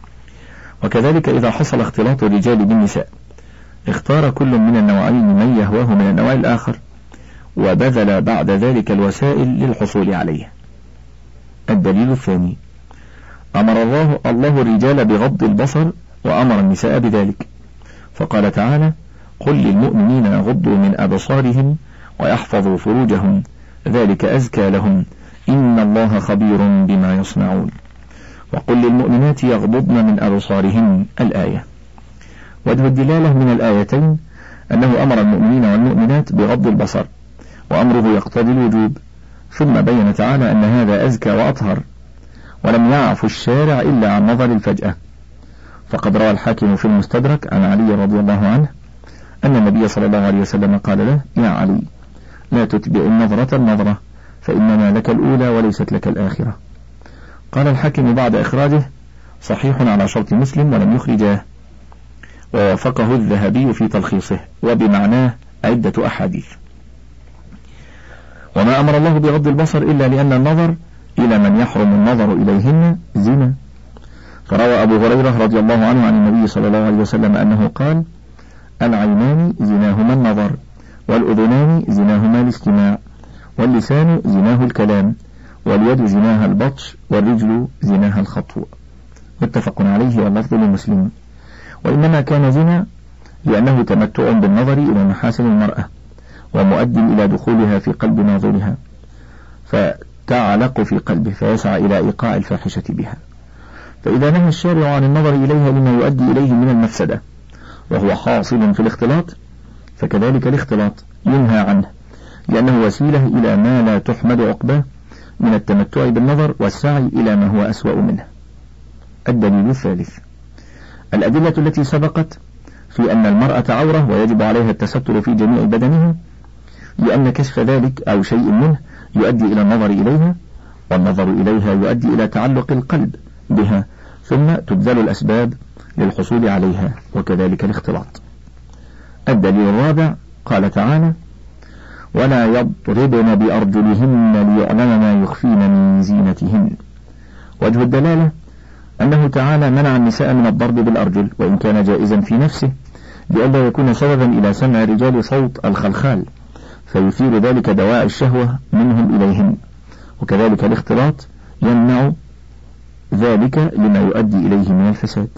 وكذلك إذا حصل اختلاط الرجال بالنساء اختار كل من النوعين من يهواه من النوع الآخر، وبذل بعد ذلك الوسائل للحصول عليه. الدليل الثاني: أمر الله الله الرجال بغض البصر وأمر النساء بذلك، فقال تعالى: قل للمؤمنين يغضوا من أبصارهم ويحفظوا فروجهم ذلك أزكى لهم إن الله خبير بما يصنعون. وقل للمؤمنات يغضضن من أبصارهن الآية. وجه الدلالة من الآيتين أنه أمر المؤمنين والمؤمنات بغض البصر، وأمره يقتضي الوجوب، ثم بين تعالى أن هذا أزكى وأطهر، ولم يعف الشارع إلا عن نظر الفجأة. فقد روى الحاكم في المستدرك عن علي رضي الله عنه أن النبي صلى الله عليه وسلم قال له: يا علي لا تتبع النظرة النظرة فإنما لك الأولى وليست لك الآخرة. قال الحاكم بعد إخراجه: صحيح على شرط مسلم ولم يخرجاه، ووافقه الذهبي في تلخيصه، وبمعناه عدة أحاديث. وما أمر الله بغض البصر إلا لأن النظر إلى من يحرم النظر إليهن زنا. فروى أبو هريرة رضي الله عنه عن النبي صلى الله عليه وسلم أنه قال: العينان زناهما النظر، والأذنان زناهما الاستماع، واللسان زناه الكلام، واليد زناها البطش، والرجل زناها الخطو. متفق عليه واللفظ لمسلم. وإنما كان زنا لأنه تمتع بالنظر إلى محاسن المرأة ومؤد إلى دخولها في قلب ناظرها، فتعلق في قلبه فيسعى إلى إيقاع الفاحشة بها. فإذا نهى الشارع عن النظر إليها لما يؤدي إليه من المفسدة وهو حاصل في الاختلاط، فكذلك الاختلاط ينهى عنه لأنه وسيلة إلى ما لا تحمد عقباه من التمتع بالنظر والسعي إلى ما هو أسوأ منه. الدليل الثالث: الأدلة التي سبقت في أن المرأة عورة ويجب عليها التستر في جميع بدنها، لأن كشف ذلك أو شيء منه يؤدي إلى النظر إليها، والنظر إليها يؤدي إلى تعلق القلب بها، ثم تبذل الأسباب للحصول عليها، وكذلك الاختلاط. الدليل الرابع قال تعالى: ولا يضربن بأرجلهن ليعلم ما يخفين من زينتهن. وجه الدلالة أنه تعالى منع النساء من الضرب بالأرجل، وإن كان جائزا في نفسه، لئلا يكون سببا إلى سمع الرجال صوت الخلخال فيثير ذلك دواعي الشهوة منهم إليهن، وكذلك الاختلاط يمنع ذلك لما يؤدي إليه من الفساد.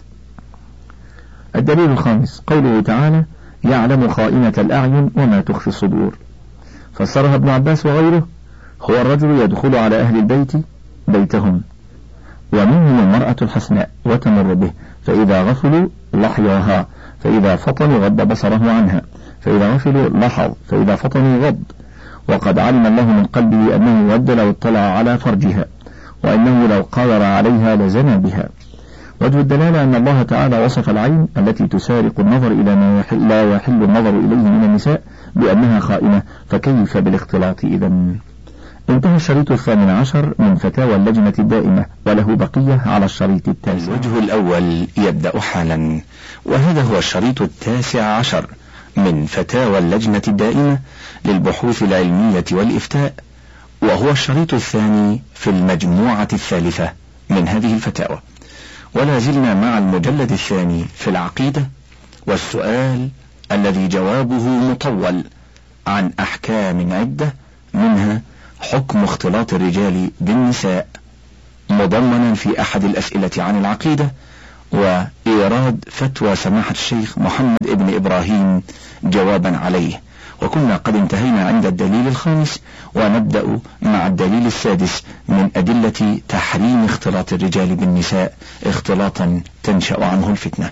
الدليل الخامس قوله تعالى: يعلم خائنة الأعين وما تخفي الصدور. فسرها ابن عباس وغيره: هو الرجل يدخل على أهل البيت بيتهم ومنهم المرأة الحسناء وتمر به، فإذا غفلوا لحظها، فإذا فطنوا غض بصره عنها، فإذا غفلوا لاحظ، فإذا فطنوا غض، وقد علم الله من قلبه أنه ود لو اطلع على فرجها، وأنه لو قدر عليها لزنى بها. وجه الدلالة أن الله تعالى وصف العين التي تسارق النظر إلى ما يحل لا يحل النظر إليه من النساء بأنها خائنة، فكيف بالاختلاط إذن؟ انتهى الشريط الثامن عشر من فتاوى اللجنة الدائمة، وله بقية على الشريط التاسع. الوجه الأول يبدأ حالا، وهذا هو الشريط التاسع عشر من فتاوى اللجنة الدائمة للبحوث العلمية والإفتاء، وهو الشريط الثاني في المجموعة الثالثة من هذه الفتاوى. ولا زلنا مع المجلد الثاني في العقيدة، والسؤال الذي جوابه مطول عن أحكام عدة، منها حكم اختلاط الرجال بالنساء مضمنا في أحد الأسئلة عن العقيدة، وإيراد فتوى سماحة الشيخ محمد ابن إبراهيم جوابا عليه. وكنا قد انتهينا عند الدليل الخامس، ونبدأ مع الدليل السادس من أدلة تحريم اختلاط الرجال بالنساء اختلاطا تنشأ عنه الفتنة.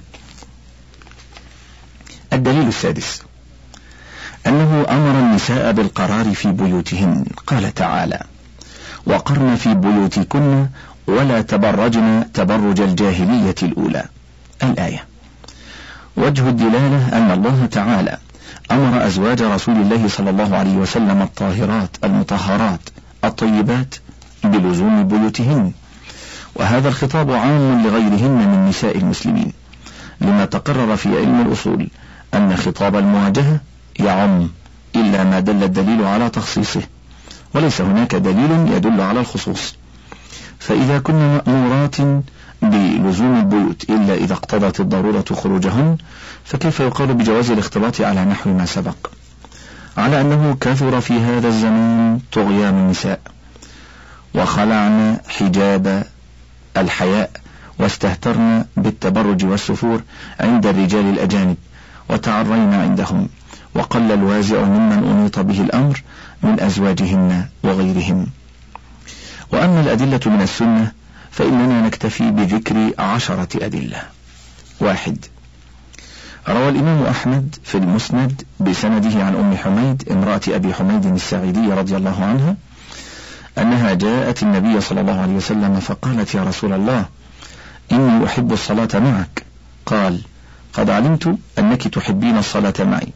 الدليل السادس أنه أمر النساء بالقرار في بيوتهن، قال تعالى: وقرن في بيوتكن ولا تبرجن تبرج الجاهلية الأولى، الآية. وجه الدلالة أن الله تعالى أمر أزواج رسول الله صلى الله عليه وسلم الطاهرات المطهرات الطيبات بلزوم بيوتهن، وهذا الخطاب عام لغيرهن من نساء المسلمين، لما تقرر في علم الأصول أن خطاب المواجهة يعم إلا ما دل الدليل على تخصيصه، وليس هناك دليل يدل على الخصوص. فإذا كنا مأمورات بلزوم البيوت إلا إذا اقتضت الضرورة خروجهن، فكيف يقال بجواز الاختلاط على نحو ما سبق، على أنه كثر في هذا الزمان طغيان النساء، وخلعن حجاب الحياء واستهترن بالتبرج والسفور عند الرجال الأجانب وتعرين عندهم، وقل الوازع ممن أنيط به الأمر من أزواجهن وغيرهم. وأما الأدلة من السنة فإننا نكتفي بذكر عشرة أدلة. واحد، روى الإمام أحمد في المسند بسنده عن أم حميد امرأة أبي حميد الساعدي رضي الله عنها أنها جاءت النبي صلى الله عليه وسلم فقالت: يا رسول الله، إني أحب الصلاة معك. قال: قد علمت أنك تحبين الصلاة معي،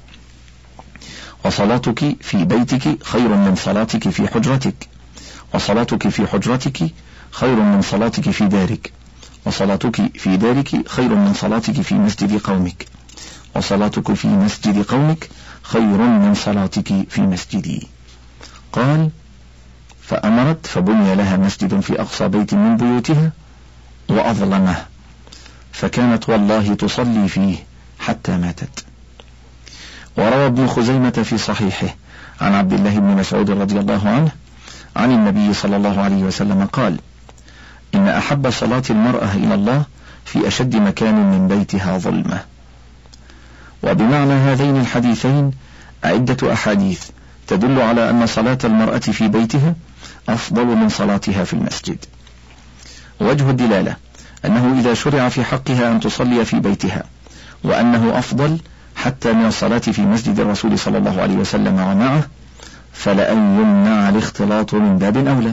وصلاتك في بيتك خير من صلاتك في حجرتك، وصلاتك في حجرتك خير من صلاتك في دارك، وصلاتك في دارك خير من صلاتك في مسجد قومك، وصلاتك في مسجد قومك خير من صلاتك في مسجدي. قال: فأمرت فبني لها مسجد في أقصى بيت من بيوتها وأظلمه، فكانت والله تصلي فيه حتى ماتت. وروى ابن خزيمة في صحيحه عن عبد الله بن مسعود رضي الله عنه عن النبي صلى الله عليه وسلم قال: إن أحب صلاة المرأة إلى الله في أشد مكان من بيتها ظلمة. وبمعنى هذين الحديثين عدة أحاديث تدل على أن صلاة المرأة في بيتها أفضل من صلاتها في المسجد. وجه الدلالة أنه إذا شرع في حقها أن تصلي في بيتها، وأنه أفضل حتى من الصلاة في مسجد الرسول صلى الله عليه وسلم ومعه، فلأن يمنع الاختلاط من باب أولى.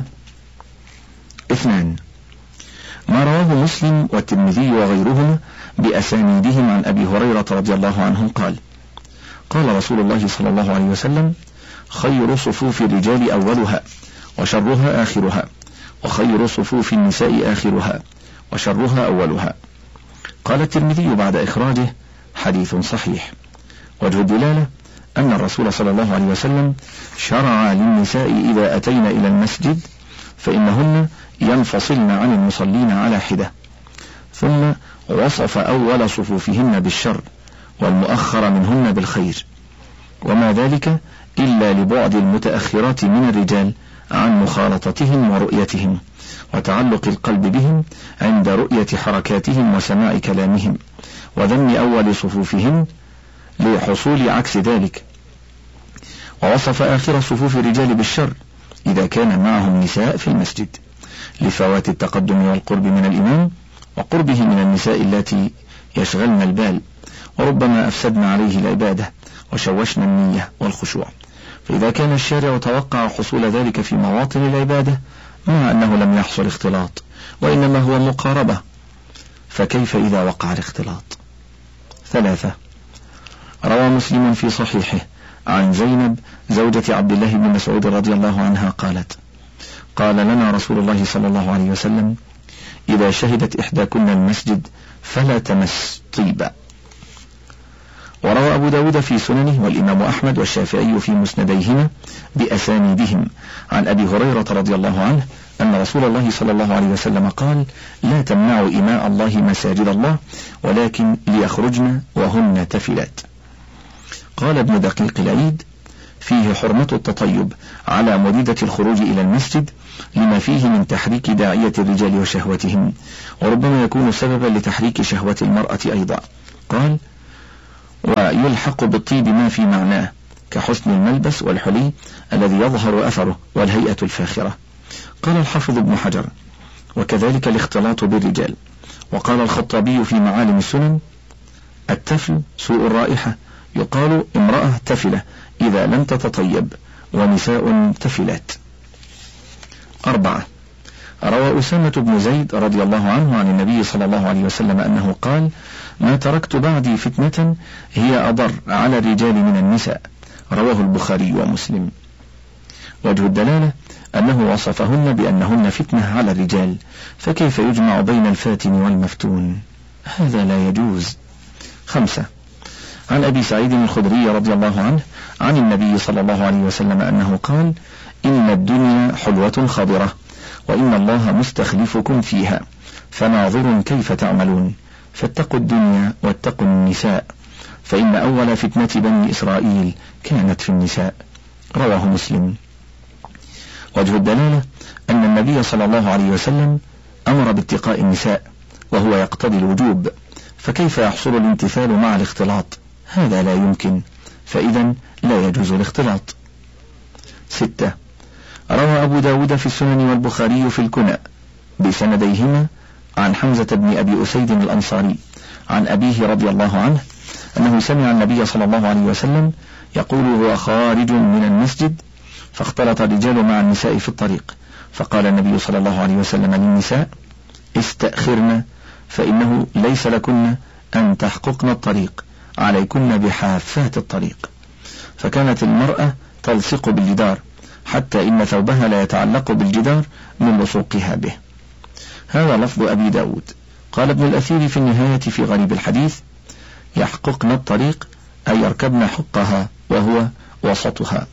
اثنان، ما رواه مسلم والترمذي وغيرهما بأسانيدهم عن أبي هريرة رضي الله عنه قال: قال رسول الله صلى الله عليه وسلم: خير صفوف الرجال أولها وشرها آخرها، وخير صفوف النساء آخرها وشرها أولها. قال الترمذي بعد إخراجه: حديث صحيح. وجه الدلالة أن الرسول صلى الله عليه وسلم شرع للنساء إذا أتين إلى المسجد فإنهن ينفصلن عن المصلين على حدة، ثم وصف أول صفوفهن بالشر والمؤخر منهن بالخير، وما ذلك إلا لبعد المتأخرات من الرجال عن مخالطتهم ورؤيتهم، وتعلق القلب بهم عند رؤية حركاتهم وسماع كلامهم، وذم أول صفوفهم لحصول عكس ذلك. ووصف آخر صفوف الرجال بالشر إذا كان معهم نساء في المسجد، لفوات التقدم والقرب من الإمام وقربه من النساء التي يشغلن البال، وربما أفسدن عليه العبادة وشوشن النية والخشوع. فإذا كان الشارع توقع حصول ذلك في مواطن العبادة مع أنه لم يحصل اختلاط وإنما هو مقاربة، فكيف إذا وقع الاختلاط؟ ثلاثة، روى مسلم في صحيحه عن زينب زوجة عبد الله بن مسعود رضي الله عنها قالت: قال لنا رسول الله صلى الله عليه وسلم: إذا شهدت إحداكن المسجد فلا تمس طيبا. وروى أبو داود في سننه والإمام أحمد والشافعي في مسنديهما بأسانيدهم عن أبي هريرة رضي الله عنه أن رسول الله صلى الله عليه وسلم قال: لا تمنعوا إماء الله مساجد الله ولكن ليخرجن وهن تفلات. قال ابن دقيق العيد: فيه حرمة التطيب على مريدة الخروج إلى المسجد لما فيه من تحريك داعية الرجال وشهوتهم، وربما يكون سببا لتحريك شهوة المرأة أيضا. قال: ويلحق بالطيب ما في معناه كحسن الملبس والحلي الذي يظهر أثره والهيئة الفاخرة. قال الحافظ ابن حجر: وكذلك الاختلاط بالرجال. وقال الخطابي في معالم السنن: التفل سوء الرائحة، يقال امرأة تفلة إذا لم تتطيب، ونساء تفلات. أربعة. روى أسامة بن زيد رضي الله عنه عن النبي صلى الله عليه وسلم أنه قال: ما تركت بعدي فتنة هي أضر على الرجال من النساء. رواه البخاري ومسلم. وجه الدلالة أنه وصفهن بأنهن فتنة على الرجال، فكيف يجمع بين الفاتن والمفتون؟ هذا لا يجوز. خمسة. عن أبي سعيد الخدري رضي الله عنه عن النبي صلى الله عليه وسلم أنه قال: إن الدنيا حلوة خضرة، وإن الله مستخلفكم فيها، فناظر كيف تعملون، فاتقوا الدنيا واتقوا النساء، فإن أول فتنة بني إسرائيل كانت في النساء. رواه مسلم. وجه الدلالة أن النبي صلى الله عليه وسلم أمر باتقاء النساء، وهو يقتضي الوجوب، فكيف يحصل الامتثال مع الاختلاط؟ هذا لا يمكن، فإذا لا يجوز الاختلاط. ستة. روى أبو داود في السنن والبخاري في الكنى بسنديهما عن حمزة بن أبي أسيد الأنصاري عن أبيه رضي الله عنه أنه سمع النبي صلى الله عليه وسلم يقول هو خارج من المسجد: فاختلط الرجال مع النساء في الطريق، فقال النبي صلى الله عليه وسلم للنساء: استأخرن، فإنه ليس لكن أن تحققن الطريق، عليكن بحافات الطريق. فكانت المرأة تلصق بالجدار حتى إن ثوبها لا يتعلق بالجدار من لصوقها به. هذا لفظ أبي داود. قال ابن الأثير في النهاية في غريب الحديث: يحققن الطريق أي يركبن حقها وهو وسطها.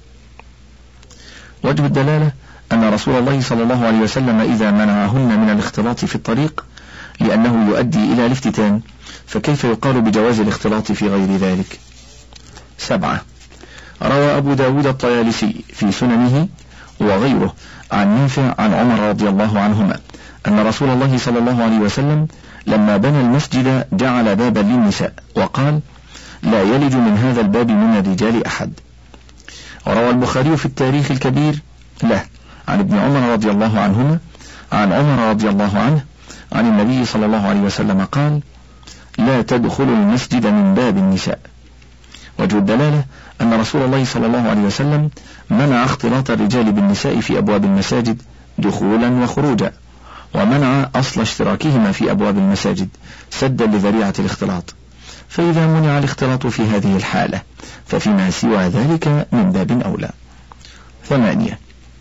وجه الدلالة أن رسول الله صلى الله عليه وسلم إذا منعهن من الاختلاط في الطريق لأنه يؤدي إلى الافتتان، فكيف يقال بجواز الاختلاط في غير ذلك؟ سبعة. روى أبو داود الطيالسي في سننه وغيره عن نافع عن عمر رضي الله عنهما أن رسول الله صلى الله عليه وسلم لما بنى المسجد جعل بابا للنساء، وقال: لا يلج من هذا الباب من الرجال أحد. وروى البخاري في التاريخ الكبير له عن ابن عمر رضي الله عنهما عن عمر رضي الله عنه عن النبي صلى الله عليه وسلم قال: لا تدخلوا المسجد من باب النساء. وجه الدلالة أن رسول الله صلى الله عليه وسلم منع اختلاط الرجال بالنساء في أبواب المساجد دخولا وخروجا، ومنع أصل اشتراكهما في أبواب المساجد سدا لذريعة الاختلاط، فإذا منع الاختلاط في هذه الحالة ففيما سوى ذلك من باب أولى. ثمانية.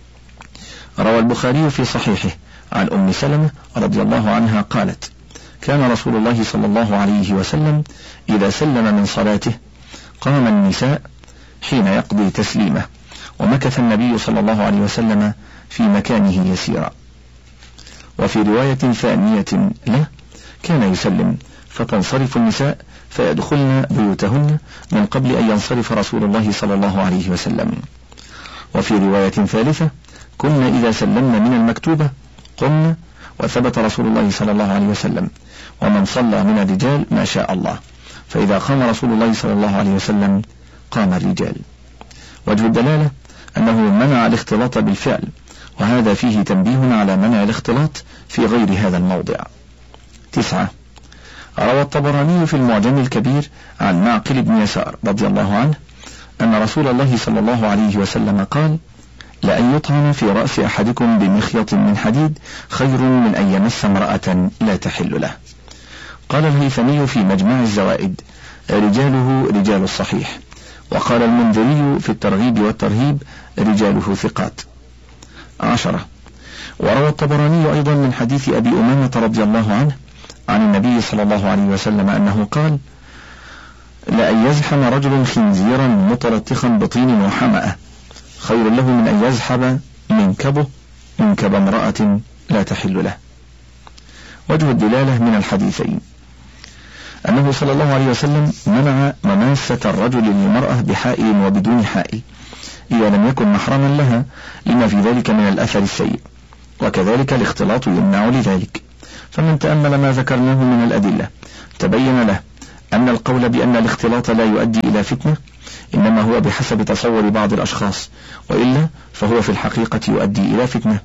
روى البخاري في صحيحه عن أم سلمة رضي الله عنها قالت: كان رسول الله صلى الله عليه وسلم إذا سلم من صلاته قام النساء حين يقضي تسليمه، ومكث النبي صلى الله عليه وسلم في مكانه يسيرا. وفي رواية ثانية له كان يسلم فتنصرف النساء فيدخلن بيوتهن من قبل أن ينصرف رسول الله صلى الله عليه وسلم. وفي رواية ثالثة: كنا إذا سلمنا من المكتوبة قمنا، وثبت رسول الله صلى الله عليه وسلم: ومن صلى من الرجال ما شاء الله، فإذا قام رسول الله صلى الله عليه وسلم قام الرجال. وجه الدلالة أنه منع الاختلاط بالفعل، وهذا فيه تنبيه على منع الاختلاط في غير هذا الموضع. تسعة. روى الطبراني في المعجم الكبير عن معقل بن يسار رضي الله عنه أن رسول الله صلى الله عليه وسلم قال: لأن يطعن في رأس أحدكم بمخيط من حديد خير من أن يمس امرأة لا تحل له. قال الهيثمي في مجمع الزوائد: رجاله رجال الصحيح. وقال المنذري في الترغيب والترهيب: رجاله ثقات. عشرة. وروى الطبراني أيضا من حديث أبي أمامة رضي الله عنه عن النبي صلى الله عليه وسلم أنه قال: لأن يزحم رجل خنزيرا متلطخا بطين وحمأة خير له من أن يزحب منكبه منكب امرأة لا تحل له. وجه الدلالة من الحديثين أنه صلى الله عليه وسلم منع مماسة الرجل للمرأة بحائل وبدون حائل، إذا لم يكن محرما لها لما في ذلك من الأثر السيء، وكذلك الاختلاط يمنع لذلك. فمن تأمل ما ذكرناه من الأدلة تبين له أن القول بأن الاختلاط لا يؤدي إلى فتنة إنما هو بحسب تصور بعض الأشخاص، وإلا فهو في الحقيقة يؤدي إلى فتنة،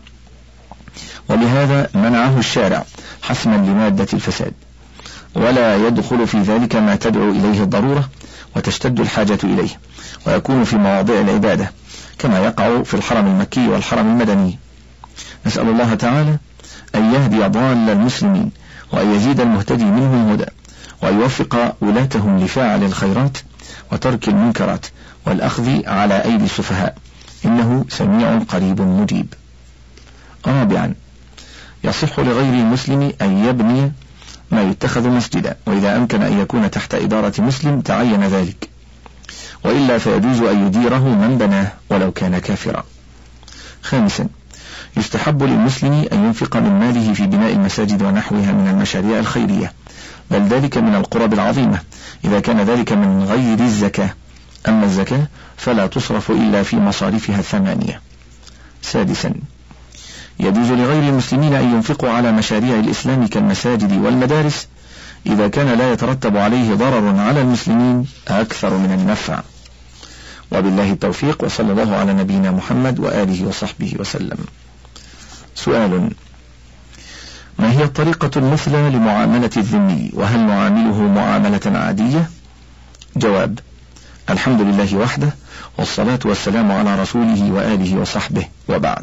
ولهذا منعه الشارع حسما لمادة الفساد، ولا يدخل في ذلك ما تدعو إليه الضرورة وتشتد الحاجة إليه، ويكون في مواضع العبادة كما يقع في الحرم المكي والحرم المدني. نسأل الله تعالى أن يهدي ضال المسلمين، وأن يزيد المهتدي منهم هدى، وأن يوفق ولاتهم لفاعل الخيرات وترك المنكرات والأخذ على أيدي السفهاء، إنه سميع قريب مجيب. رابعا، يصح لغير المسلم أن يبني ما يتخذ مسجدا، وإذا أمكن أن يكون تحت إدارة مسلم تعين ذلك، وإلا فيجوز أن يديره من بناه ولو كان كافرا. خامسا، يستحب للمسلم أن ينفق من ماله في بناء المساجد ونحوها من المشاريع الخيرية، بل ذلك من القرب العظيمة إذا كان ذلك من غير الزكاة، أما الزكاة فلا تصرف إلا في مصارفها الثمانية. سادسا، يجوز لغير المسلمين أن ينفقوا على مشاريع الإسلام كالمساجد والمدارس إذا كان لا يترتب عليه ضرر على المسلمين أكثر من النفع. وبالله التوفيق، وصلى الله على نبينا محمد وآله وصحبه وسلم. سؤال: ما هي الطريقة المثلى لمعاملة الذمي، وهل نعامله معاملة عادية؟ جواب: الحمد لله وحده، والصلاة والسلام على رسوله وآله وصحبه، وبعد.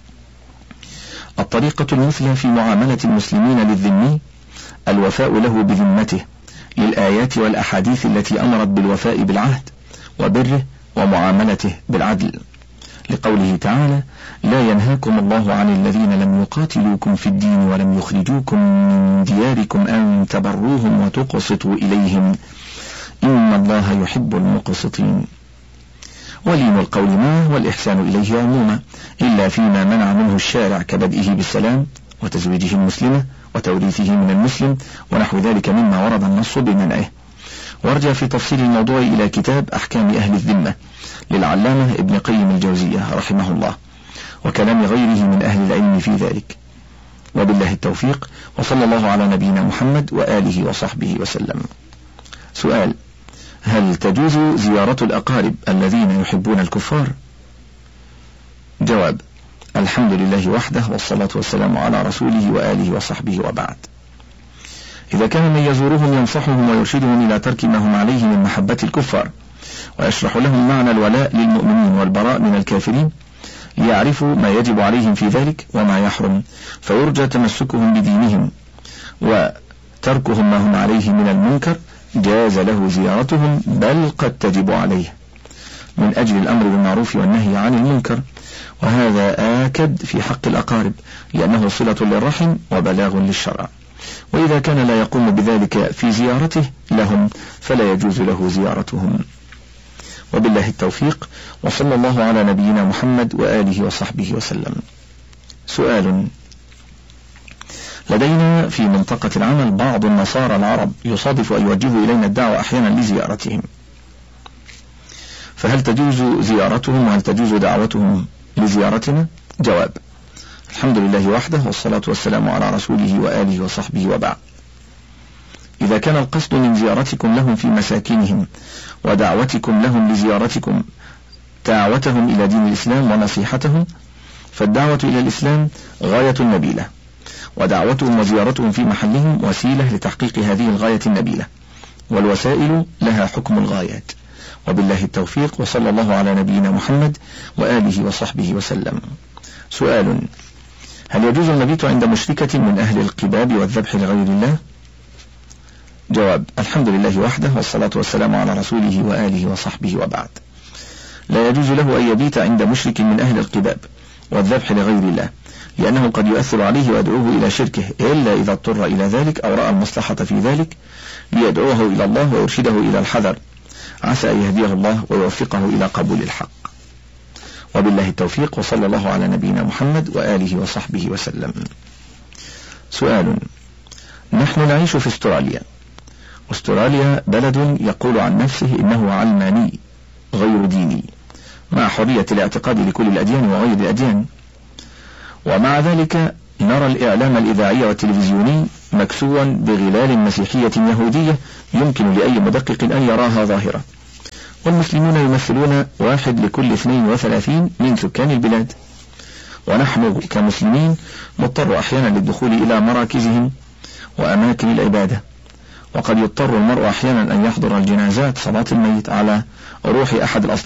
الطريقة المثلى في معاملة المسلمين للذمي الوفاء له بذمته للآيات والأحاديث التي أمرت بالوفاء بالعهد وبره ومعاملته بالعدل، لقوله تعالى: لا ينهاكم الله عن الذين لم يقاتلوكم في الدين ولم يخرجوكم من دياركم أن تبروهم وتقسطوا إليهم إن الله يحب المقسطين. ولين القول معه والإحسان إليه عموما، إلا فيما منع منه الشارع كبدئه بالسلام وتزويجه المسلمة وتوريثه من المسلم ونحو ذلك مما ورد النص بمنعه. وارجع في تفصيل الموضوع إلى كتاب أحكام أهل الذمة للعلامة ابن قيم الجوزية رحمه الله، وكلام غيره من أهل العلم في ذلك. وبالله التوفيق، وصلى الله على نبينا محمد وآله وصحبه وسلم. سؤال: هل تجوز زيارة الأقارب الذين يحبون الكفار؟ جواب: الحمد لله وحده، والصلاة والسلام على رسوله وآله وصحبه، وبعد. إذا كان من يزورهم ينصحهم ويرشدهم إلى ترك ما هم عليه من محبة الكفار، ويشرح لهم معنى الولاء للمؤمنين والبراء من الكافرين ليعرفوا ما يجب عليهم في ذلك وما يحرم، فيرجى تمسكهم بدينهم وتركهم ما هم عليه من المنكر، جاز له زيارتهم، بل قد تجب عليه من أجل الأمر بالمعروف والنهي عن المنكر، وهذا آكد في حق الأقارب لأنه صلة للرحم وبلاغ للشرع. وإذا كان لا يقوم بذلك في زيارته لهم فلا يجوز له زيارتهم. وبالله التوفيق، وصلى الله على نبينا محمد وآله وصحبه وسلم. سؤال: لدينا في منطقة العمل بعض النصارى العرب يصادف أن يوجهوا إلينا الدعوة أحيانا لزيارتهم، فهل تجوز زيارتهم وهل تجوز دعوتهم لزيارتنا؟ جواب: الحمد لله وحده، والصلاة والسلام على رسوله وآله وصحبه، وبعد. إذا كان القصد من زيارتكم لهم في مساكنهم ودعوتكم لهم لزيارتكم دعوتهم إلى دين الإسلام ونصيحتهم، فالدعوة إلى الإسلام غاية نبيلة، ودعوتهم وزيارتهم في محلهم وسيلة لتحقيق هذه الغاية النبيلة، والوسائل لها حكم الغايات. وبالله التوفيق، وصلى الله على نبينا محمد وآله وصحبه وسلم. سؤال: هل يجوز المبيت عند مشركة من أهل القباب والذبح لغير الله؟ جواب: الحمد لله وحده، والصلاة والسلام على رسوله وآله وصحبه، وبعد. لا يجوز له أن يبيت عند مشرك من أهل القباب والذبح لغير الله، لأنه قد يؤثر عليه ويدعوه إلى شركه، إلا إذا اضطر إلى ذلك أو رأى المصلحة في ذلك ليدعوه إلى الله ويرشده إلى الحذر، عسى أن يهديه الله ويوفقه إلى قبول الحق. وبالله التوفيق، وصلى الله على نبينا محمد وآله وصحبه وسلم. سؤال: نحن نعيش في استراليا، واستراليا بلد يقول عن نفسه إنه علماني غير ديني، مع حرية الاعتقاد لكل الأديان وغير الأديان. ومع ذلك نرى الإعلام الإذاعي والتلفزيوني مكسوا بغلال مسيحية يهودية يمكن لأي مدقق أن يراها ظاهرة، والمسلمون يمثلون واحد لكل اثنين وثلاثين من سكان البلاد، ونحن كمسلمين نضطر أحيانا للدخول إلى مراكزهم وأماكن العبادة، وقد يضطر المرء أحيانا أن يحضر الجنازات صلاة الميت على روح أحد الأصدقاء